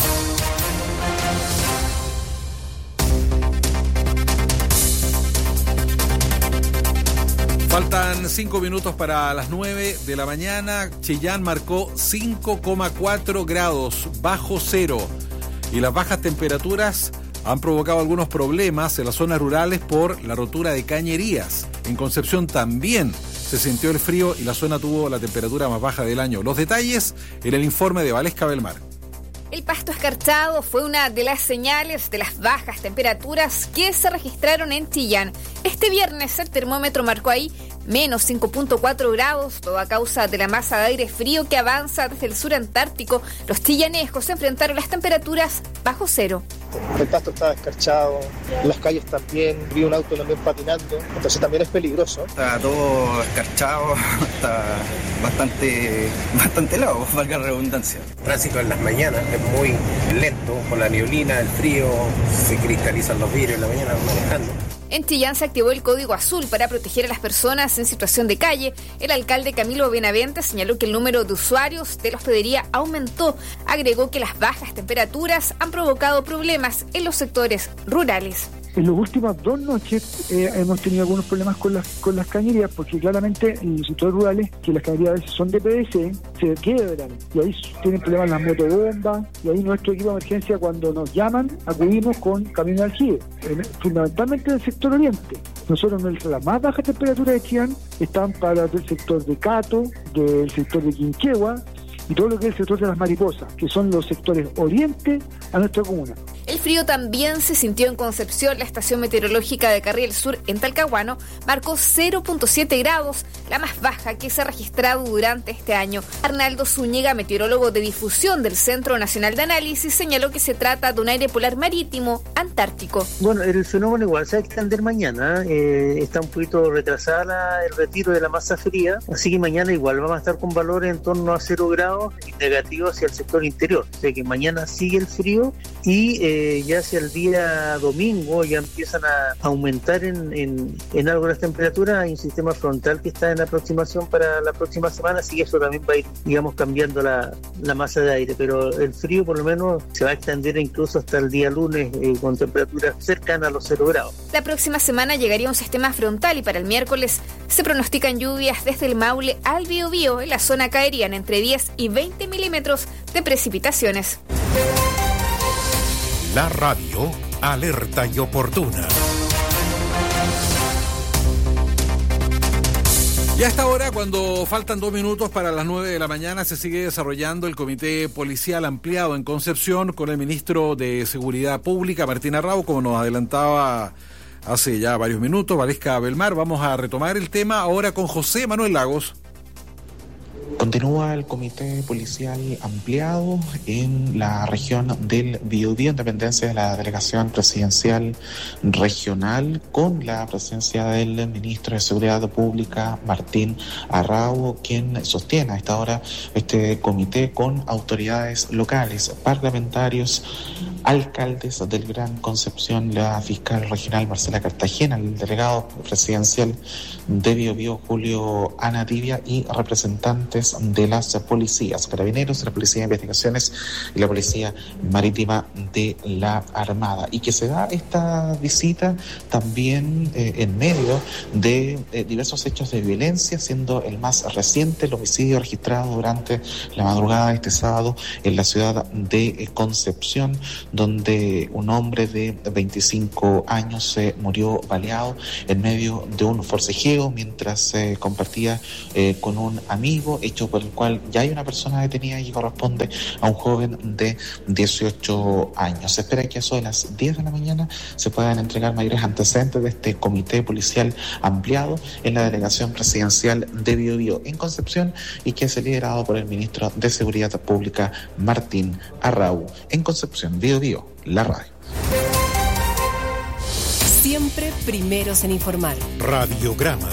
Faltan cinco minutos para las nueve de la mañana. Chillán marcó cinco coma cuatro grados bajo cero y las bajas temperaturas han provocado algunos problemas en las zonas rurales por la rotura de cañerías. En Concepción también se sintió el frío y la zona tuvo la temperatura más baja del año. Los detalles en el informe de Valesca Belmar. El pasto escarchado fue una de las señales de las bajas temperaturas que se registraron en Chillán. Este viernes el termómetro marcó ahí menos cinco punto cuatro grados, todo a causa de la masa de aire frío que avanza desde el sur antártico. Los chillanescos se enfrentaron las temperaturas bajo cero. El pasto estaba escarchado, las calles también, vi un auto también patinando, entonces también es peligroso. Está todo escarchado, está bastante, bastante helado, valga la redundancia. El tránsito en las mañanas es muy lento, por la neblina, el frío, se cristalizan los vidrios en la mañana manejando. En Chillán se activó el código azul para proteger a las personas en situación de calle. El alcalde Camilo Benavente señaló que el número de usuarios de la hospedería aumentó. Agregó que las bajas temperaturas han provocado problemas en los sectores rurales. En las últimas dos noches eh, hemos tenido algunos problemas con las con las cañerías, porque claramente en los sectores rurales, que las cañerías a veces son de P V C, se quiebran y ahí tienen problemas las motobombas, y ahí nuestro equipo de emergencia, cuando nos llaman, acudimos con camiones de aljibe, eh, fundamentalmente del sector oriente. Nosotros, las más bajas temperaturas de Chillán están para el sector de Cato, del sector de Quinquegua y todo lo que es el sector de las Mariposas, que son los sectores oriente a nuestra comuna. El frío también se sintió en Concepción. La estación meteorológica de Carriel Sur en Talcahuano marcó cero punto siete grados, la más baja que se ha registrado durante este año. Arnaldo Zúñiga, meteorólogo de difusión del Centro Nacional de Análisis, señaló que se trata de un aire polar marítimo antártico. Bueno, el fenómeno igual se va a extender mañana, eh, está un poquito retrasada el retiro de la masa fría, así que mañana igual vamos a estar con valores en torno a cero grados y negativos hacia el sector interior. O sea que mañana sigue el frío y eh, Eh, ya hacia el día domingo ya empiezan a aumentar en, en, en algo las temperaturas. Hay un sistema frontal que está en aproximación para la próxima semana, así que eso también va a ir, digamos, cambiando la, la masa de aire, pero el frío por lo menos se va a extender incluso hasta el día lunes eh, con temperaturas cercanas a los cero grados. La próxima semana llegaría un sistema frontal y para el miércoles se pronostican lluvias desde el Maule al Biobío. En la zona caerían entre diez y veinte milímetros de precipitaciones. La radio, alerta y oportuna. Y a esta hora, cuando faltan dos minutos para las nueve de la mañana, se sigue desarrollando el Comité Policial Ampliado en Concepción con el ministro de Seguridad Pública, Martín Arrau, como nos adelantaba hace ya varios minutos, Valesca Belmar. Vamos a retomar el tema ahora con José Manuel Lagos. Continúa el Comité Policial Ampliado en la región del Biobío, en dependencia de la Delegación Presidencial Regional, con la presencia del Ministro de Seguridad Pública, Martín Arrau, quien sostiene a esta hora este comité con autoridades locales, parlamentarios, alcaldes del Gran Concepción, la fiscal regional Marcela Cartagena, el delegado presidencial de Biobío Julio Anatibia y representantes de las policías, carabineros, la Policía de Investigaciones y la Policía Marítima de la Armada. Y que se da esta visita también eh, en medio de eh, diversos hechos de violencia, siendo el más reciente el homicidio registrado durante la madrugada de este sábado en la ciudad de eh, Concepción, donde un hombre de veinticinco años se eh, murió baleado en medio de un forcejeo mientras se eh, compartía eh, con un amigo, hecho por el cual ya hay una persona detenida y corresponde a un joven de dieciocho años. Se espera que a eso de las diez de la mañana se puedan entregar mayores antecedentes de este comité policial ampliado en la delegación presidencial de Biobío en Concepción y que es liderado por el ministro de Seguridad Pública Martín Arrau. En Concepción, Biobío, la radio. Siempre primeros en informar. Radiograma.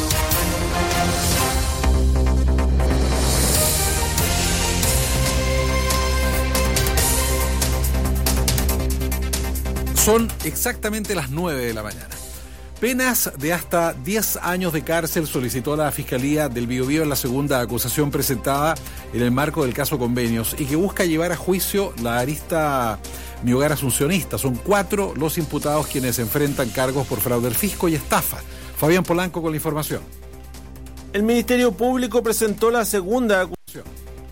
Son exactamente las nueve de la mañana. Penas de hasta diez años de cárcel solicitó la Fiscalía del Biobío en la segunda acusación presentada en el marco del caso Convenios y que busca llevar a juicio la arista Mi Hogar Asuncionista. Son cuatro los imputados quienes enfrentan cargos por fraude al fisco y estafa. Fabián Polanco con la información. El Ministerio Público presentó la segunda acusación.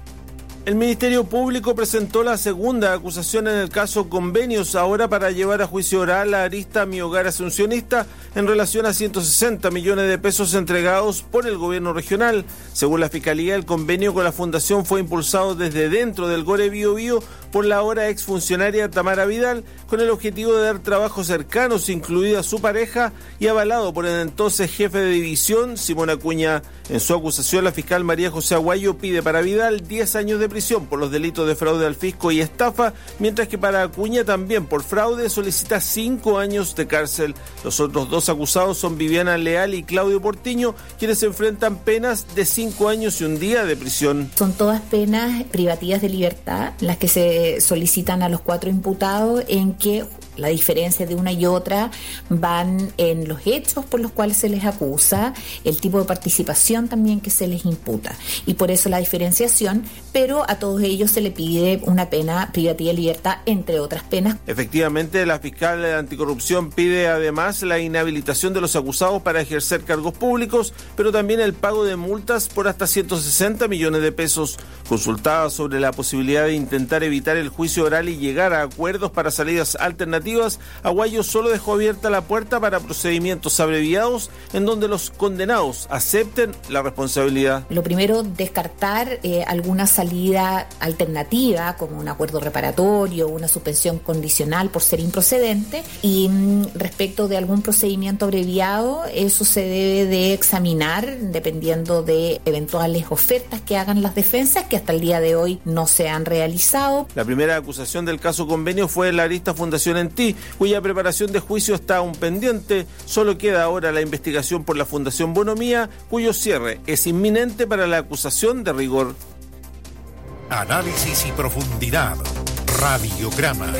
El Ministerio Público presentó la segunda acusación en el caso Convenios, ahora para llevar a juicio oral la arista Mi Hogar Asuncionista en relación a ciento sesenta millones de pesos entregados por el gobierno regional. Según la Fiscalía, el convenio con la Fundación fue impulsado desde dentro del Gore Biobío por la ahora exfuncionaria Tamara Vidal, con el objetivo de dar trabajos cercanos, incluida su pareja, y avalado por el entonces jefe de división, Simón Acuña. En su acusación, la fiscal María José Aguayo pide para Vidal diez años de prisión por los delitos de fraude al fisco y estafa, mientras que para Acuña también por fraude solicita cinco años de cárcel. Los otros dos acusados son Viviana Leal y Claudio Portiño, quienes enfrentan penas de cinco años y un día de prisión. Son todas penas privativas de libertad las que se solicitan a los cuatro imputados, en que la diferencia de una y otra van en los hechos por los cuales se les acusa, el tipo de participación también que se les imputa, y por eso la diferenciación, pero a todos ellos se le pide una pena privativa de libertad, entre otras penas. Efectivamente, la fiscal de anticorrupción pide además la inhabilitación de los acusados para ejercer cargos públicos, pero también el pago de multas por hasta ciento sesenta millones de pesos. Consultada sobre la posibilidad de intentar evitar el juicio oral y llegar a acuerdos para salidas alternativas, Aguayo solo dejó abierta la puerta para procedimientos abreviados en donde los condenados acepten la responsabilidad. Lo primero, descartar eh, alguna salida alternativa, como un acuerdo reparatorio, una suspensión condicional por ser improcedente, y mm, respecto de algún procedimiento abreviado, eso se debe de examinar dependiendo de eventuales ofertas que hagan las defensas, que hasta el día de hoy no se han realizado. La primera acusación del caso Convenio fue la arista Fundación En Ti, cuya preparación de juicio está aún pendiente. Solo queda ahora la investigación por la Fundación Bonomía, cuyo cierre es inminente para la acusación de rigor. Análisis y profundidad. Radiograma.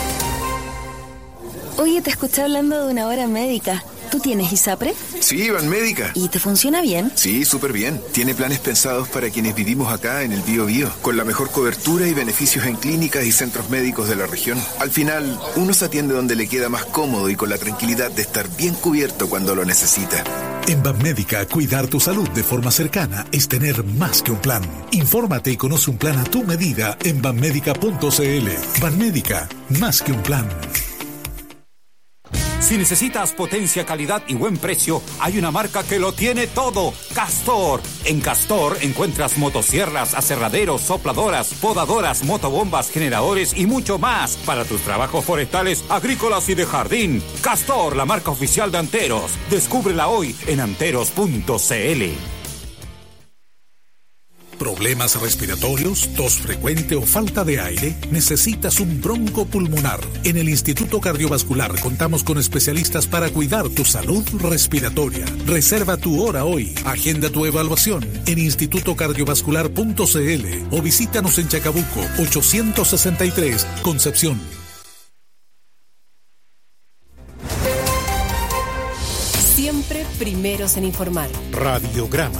Oye, te escuché hablando de una hora médica. ¿Tú tienes ISAPRE? Sí, Banmédica. ¿Y te funciona bien? Sí, súper bien. Tiene planes pensados para quienes vivimos acá en el Biobío, con la mejor cobertura y beneficios en clínicas y centros médicos de la región. Al final, uno se atiende donde le queda más cómodo y con la tranquilidad de estar bien cubierto cuando lo necesita. En Banmédica, cuidar tu salud de forma cercana es tener más que un plan. Infórmate y conoce un plan a tu medida en banmédica punto cl. Banmédica, más que un plan. Si necesitas potencia, calidad y buen precio, hay una marca que lo tiene todo: Castor. En Castor encuentras motosierras, aserraderos, sopladoras, podadoras, motobombas, generadores y mucho más para tus trabajos forestales, agrícolas y de jardín. Castor, la marca oficial de Anteros. Descúbrela hoy en anteros punto cl. ¿Problemas respiratorios, tos frecuente o falta de aire? ¿Necesitas un broncopulmonar? En el Instituto Cardiovascular contamos con especialistas para cuidar tu salud respiratoria. Reserva tu hora hoy. Agenda tu evaluación en instituto cardiovascular punto cl o visítanos en Chacabuco ochocientos sesenta y tres, Concepción. primeros en informar. Radiograma.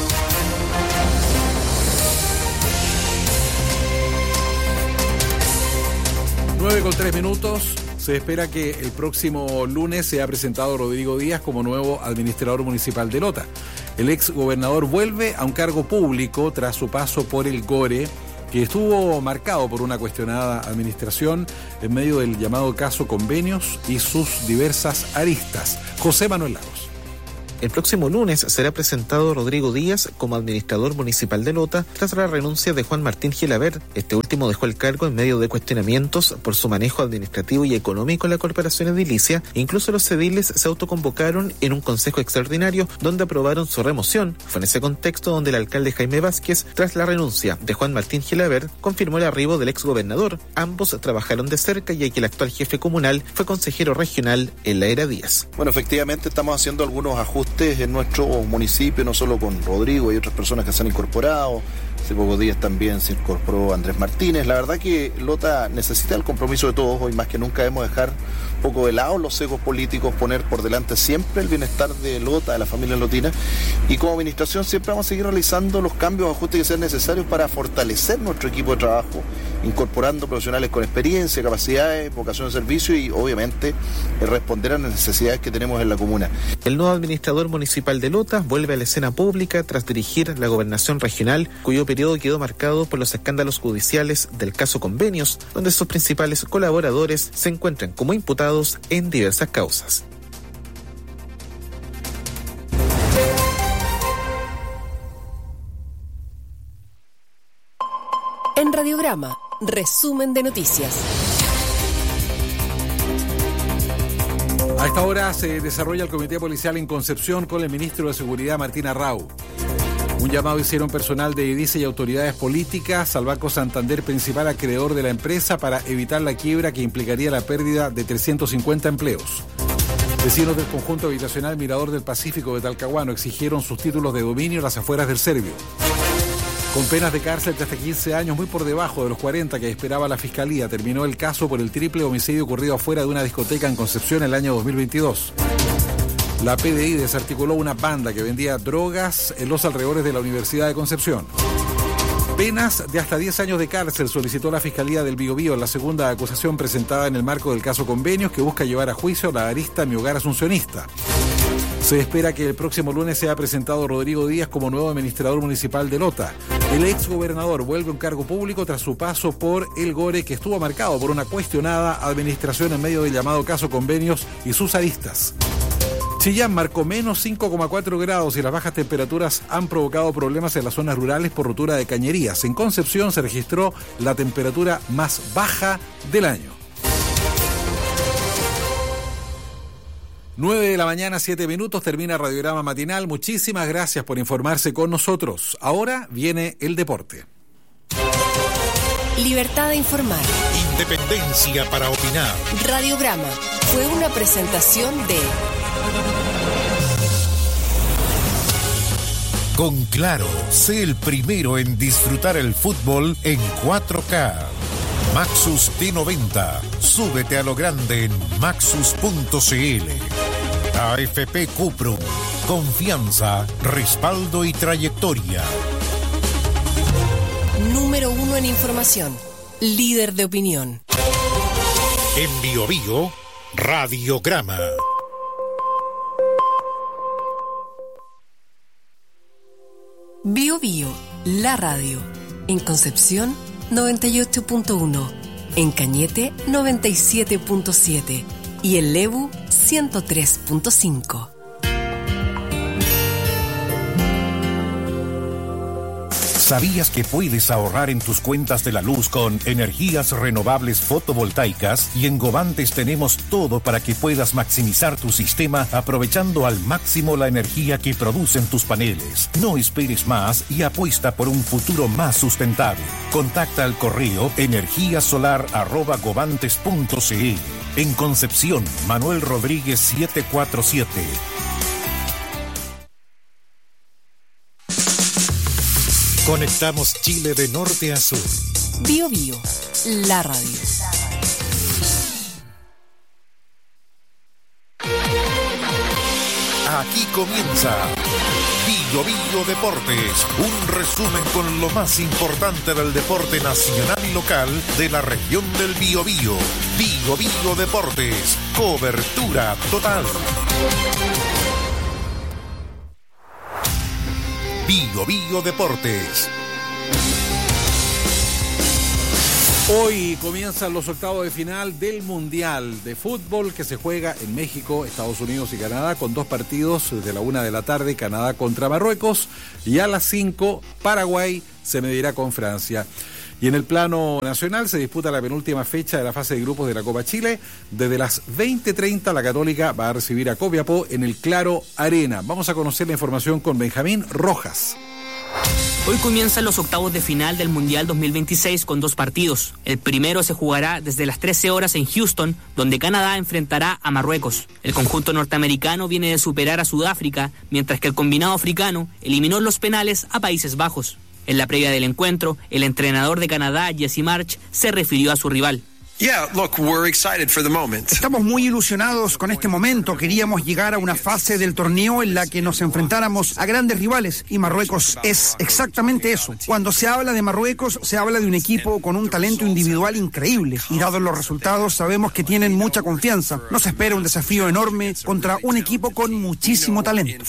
nueve con tres minutos. Se espera que el próximo lunes sea presentado Rodrigo Díaz como nuevo administrador municipal de Lota. El ex gobernador vuelve a un cargo público tras su paso por el Gore, que estuvo marcado por una cuestionada administración en medio del llamado caso Convenios y sus diversas aristas. José Manuel Lagos. El próximo lunes será presentado Rodrigo Díaz como administrador municipal de Lota tras la renuncia de Juan Martín Gelabert. Este último dejó el cargo en medio de cuestionamientos por su manejo administrativo y económico en la corporación edilicia. Incluso los ediles se autoconvocaron en un consejo extraordinario donde aprobaron su remoción. Fue en ese contexto donde el alcalde Jaime Vázquez, tras la renuncia de Juan Martín Gelabert, confirmó el arribo del exgobernador. Ambos trabajaron de cerca y aquí el actual jefe comunal fue consejero regional en la era Díaz. Bueno, efectivamente estamos haciendo algunos ajustes en nuestro municipio, no solo con Rodrigo y otras personas que se han incorporado. Hace pocos días también se incorporó Andrés Martínez. La verdad que Lota necesita el compromiso de todos. Hoy más que nunca debemos dejar un poco de lado los egos políticos, poner por delante siempre el bienestar de Lota, de la familia lotina. Y como administración siempre vamos a seguir realizando los cambios o ajustes que sean necesarios para fortalecer nuestro equipo de trabajo, incorporando profesionales con experiencia, capacidades, vocación de servicio y obviamente responder a las necesidades que tenemos en la comuna. El nuevo administrador municipal de Lota vuelve a la escena pública tras dirigir la gobernación regional, cuyo periodo quedó marcado por los escándalos judiciales del caso Convenios, donde sus principales colaboradores se encuentran como imputados en diversas causas. En Radiograma, resumen de noticias. A esta hora se desarrolla el Comité Policial en Concepción con el ministro de Seguridad, Martín Arrau. Un llamado hicieron personal de EDICE y autoridades políticas al Banco Santander, principal acreedor de la empresa, para evitar la quiebra que implicaría la pérdida de trescientos cincuenta empleos. Vecinos del conjunto habitacional Mirador del Pacífico de Talcahuano exigieron sus títulos de dominio en las afueras del Servio. Con penas de cárcel de hasta quince años, muy por debajo de los cuarenta que esperaba la Fiscalía, terminó el caso por el triple homicidio ocurrido afuera de una discoteca en Concepción el año dos mil veintidós. La P D I desarticuló una banda que vendía drogas en los alrededores de la Universidad de Concepción. Penas de hasta diez años de cárcel solicitó la Fiscalía del Biobío en la segunda acusación presentada en el marco del caso Convenios, que busca llevar a juicio la arista Mi Hogar Asuncionista. Se espera que el próximo lunes sea presentado Rodrigo Díaz como nuevo administrador municipal de Lota. El ex gobernador vuelve a un cargo público tras su paso por el Gore, que estuvo marcado por una cuestionada administración en medio del llamado caso Convenios y sus aristas. Chillán marcó menos cinco coma cuatro grados y las bajas temperaturas han provocado problemas en las zonas rurales por rotura de cañerías. En Concepción se registró la temperatura más baja del año. nueve de la mañana, siete minutos, termina Radiograma Matinal. Muchísimas gracias por informarse con nosotros. Ahora viene el deporte. Libertad de informar. Independencia para opinar. Radiograma fue una presentación de... Con Claro, sé el primero en disfrutar el fútbol en cuatro K. Maxus T noventa. Súbete a lo grande en maxus punto c l. A F P Cuprum. Confianza, respaldo y trayectoria. Número uno en información. Líder de opinión. En Biobío, Radiograma. Biobío, la radio. En Concepción, noventa y ocho punto uno. En Cañete, noventa y siete punto siete. Y en Lebu, ciento tres punto cinco. ¿Sabías que puedes ahorrar en tus cuentas de la luz con energías renovables fotovoltaicas? Y en Govantes tenemos todo para que puedas maximizar tu sistema aprovechando al máximo la energía que producen tus paneles. No esperes más y apuesta por un futuro más sustentable. Contacta al correo energiasolar arroba govantes punto c l. En Concepción, Manuel Rodríguez setecientos cuarenta y siete. Conectamos Chile de norte a sur. Biobío, la radio. Aquí comienza Bio Bio Deportes, un resumen con lo más importante del deporte nacional y local de la región del Biobío. Bio Bio Deportes, cobertura total. Bio Bio Deportes. Hoy comienzan los octavos de final del Mundial de Fútbol que se juega en México, Estados Unidos y Canadá, con dos partidos desde la una de la tarde, Canadá contra Marruecos, y a las cinco Paraguay se medirá con Francia. Y en el plano nacional se disputa la penúltima fecha de la fase de grupos de la Copa Chile. Desde las veinte treinta la Católica va a recibir a Copiapó en el Claro Arena. Vamos a conocer la información con Benjamín Rojas. Hoy comienzan los octavos de final del Mundial dos mil veintiséis con dos partidos. El primero se jugará desde las trece horas en Houston, donde Canadá enfrentará a Marruecos. El conjunto norteamericano viene de superar a Sudáfrica, mientras que el combinado africano eliminó los penales a Países Bajos. En la previa del encuentro, el entrenador de Canadá, Jesse March, se refirió a su rival. Yeah, look, we're excited for the moment. Estamos muy ilusionados con este momento. Queríamos llegar a una fase del torneo en la que nos enfrentáramos a grandes rivales y Marruecos es exactamente eso. Cuando se habla de Marruecos, se habla de un equipo con un talento individual increíble y dados los resultados sabemos que tienen mucha confianza. Nos espera un desafío enorme contra un equipo con muchísimo talento.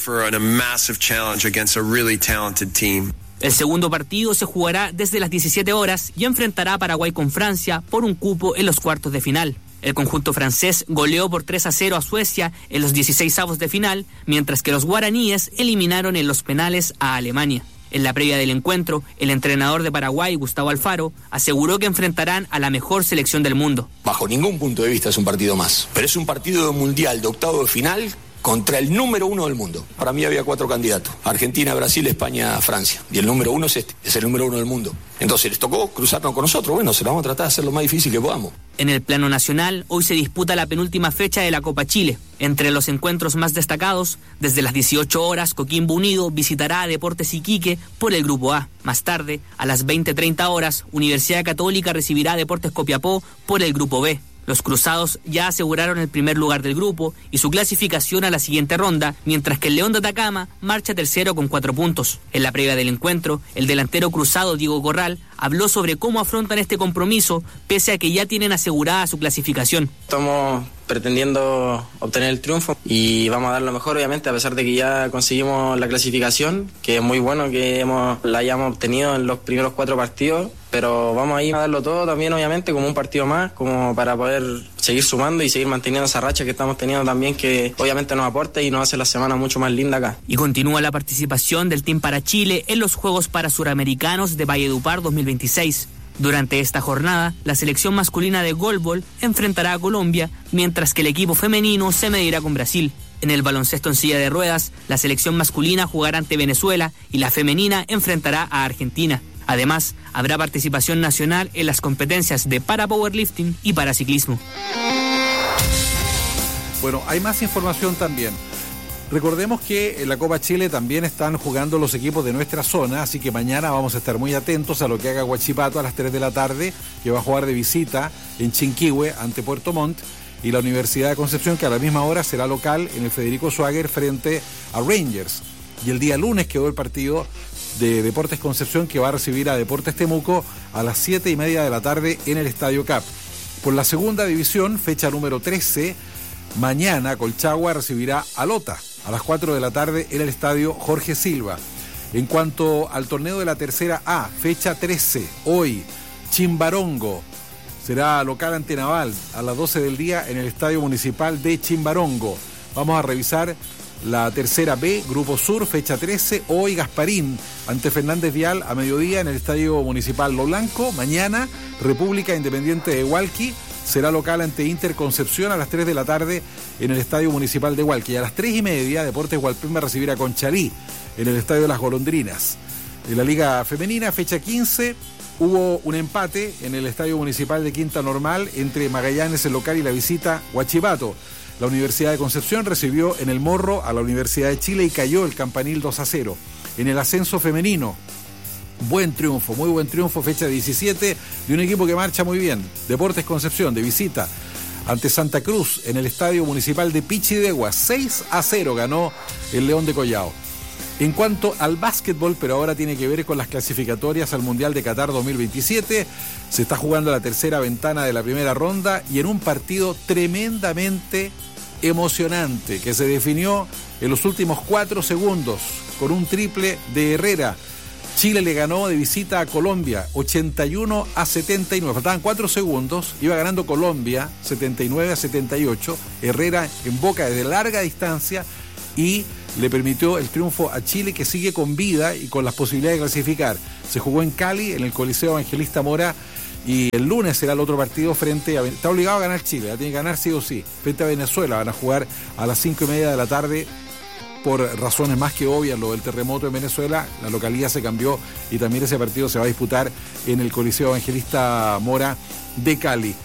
El segundo partido se jugará desde las diecisiete horas y enfrentará a Paraguay con Francia por un cupo en los cuartos de final. El conjunto francés goleó por tres a cero a Suecia en los dieciseisavos de final, mientras que los guaraníes eliminaron en los penales a Alemania. En la previa del encuentro, el entrenador de Paraguay, Gustavo Alfaro, aseguró que enfrentarán a la mejor selección del mundo. Bajo ningún punto de vista es un partido más, pero es un partido de mundial de octavo de final contra el número uno del mundo. Para mí había cuatro candidatos: Argentina, Brasil, España, Francia. Y el número uno es este, es el número uno del mundo. Entonces les tocó cruzarnos con nosotros. Bueno, se lo vamos a tratar de hacer lo más difícil que podamos. En el plano nacional, hoy se disputa la penúltima fecha de la Copa Chile. Entre los encuentros más destacados, desde las dieciocho horas, Coquimbo Unido visitará a Deportes Iquique por el Grupo A. Más tarde, a las veinte treinta horas, Universidad Católica recibirá a Deportes Copiapó por el Grupo B. Los cruzados ya aseguraron el primer lugar del grupo y su clasificación a la siguiente ronda, mientras que el León de Atacama marcha tercero con cuatro puntos. En la previa del encuentro, el delantero cruzado Diego Corral habló sobre cómo afrontan este compromiso, pese a que ya tienen asegurada su clasificación. Estamos pretendiendo obtener el triunfo y vamos a dar lo mejor, obviamente, a pesar de que ya conseguimos la clasificación, que es muy bueno que hemos, la hayamos obtenido en los primeros cuatro partidos, pero vamos a ir a darlo todo también, obviamente, como un partido más, como para poder seguir sumando y seguir manteniendo esa racha que estamos teniendo también, que obviamente nos aporta y nos hace la semana mucho más linda acá. Y continúa la participación del Team para Chile en los Juegos para Suramericanos de Valledupar dos mil veintiséis. Durante esta jornada, la selección masculina de goalball enfrentará a Colombia, mientras que el equipo femenino se medirá con Brasil. En el baloncesto en silla de ruedas, la selección masculina jugará ante Venezuela y la femenina enfrentará a Argentina. Además, habrá participación nacional en las competencias de para powerlifting y para ciclismo. Bueno, hay más información también. Recordemos que en la Copa Chile también están jugando los equipos de nuestra zona, así que mañana vamos a estar muy atentos a lo que haga Huachipato a las tres de la tarde, que va a jugar de visita en Chinquihue ante Puerto Montt, y la Universidad de Concepción, que a la misma hora será local en el Federico Schwager frente a Rangers. Y el día lunes quedó el partido de Deportes Concepción, que va a recibir a Deportes Temuco a las siete y media de la tarde en el Estadio Cap. Por la segunda división, fecha número trece, mañana Colchagua recibirá a Lota a las cuatro de la tarde en el Estadio Jorge Silva. En cuanto al torneo de la tercera A, fecha trece, hoy Chimbarongo será local ante Naval a las doce del día en el Estadio Municipal de Chimbarongo. Vamos a revisar la tercera B, Grupo Sur, fecha trece, hoy Gasparín ante Fernández Vial a mediodía en el Estadio Municipal Lo Blanco. Mañana República Independiente de Hualqui será local ante Inter Concepción a las tres de la tarde en el Estadio Municipal de Hualqui. Y a las tres y media, Deportes Hualpén va a recibir a Conchalí en el Estadio de las Golondrinas. En la Liga Femenina, fecha quince, hubo un empate en el Estadio Municipal de Quinta Normal entre Magallanes, el local, y la visita Huachipato. La Universidad de Concepción recibió en el Morro a la Universidad de Chile y cayó el Campanil dos a cero. En el ascenso femenino, buen triunfo, muy buen triunfo, fecha diecisiete, de un equipo que marcha muy bien. Deportes Concepción, de visita ante Santa Cruz en el Estadio Municipal de Pichidegua. seis a cero ganó el León de Collao. En cuanto al básquetbol, pero ahora tiene que ver con las clasificatorias al Mundial de Qatar dos mil veintisiete, se está jugando la tercera ventana de la primera ronda y en un partido tremendamente emocionante que se definió en los últimos cuatro segundos con un triple de Herrera. Chile le ganó de visita a Colombia ochenta y uno a setenta y nueve, faltaban cuatro segundos, iba ganando Colombia setenta y nueve a setenta y ocho, Herrera en boca desde larga distancia y le permitió el triunfo a Chile, que sigue con vida y con las posibilidades de clasificar. Se jugó en Cali, en el Coliseo Evangelista Mora, y el lunes será el otro partido frente a... Está obligado a ganar Chile, la tiene que ganar sí o sí. Frente a Venezuela van a jugar a las cinco y media de la tarde, por razones más que obvias, lo del terremoto en Venezuela. La localidad se cambió y también ese partido se va a disputar en el Coliseo Evangelista Mora de Cali.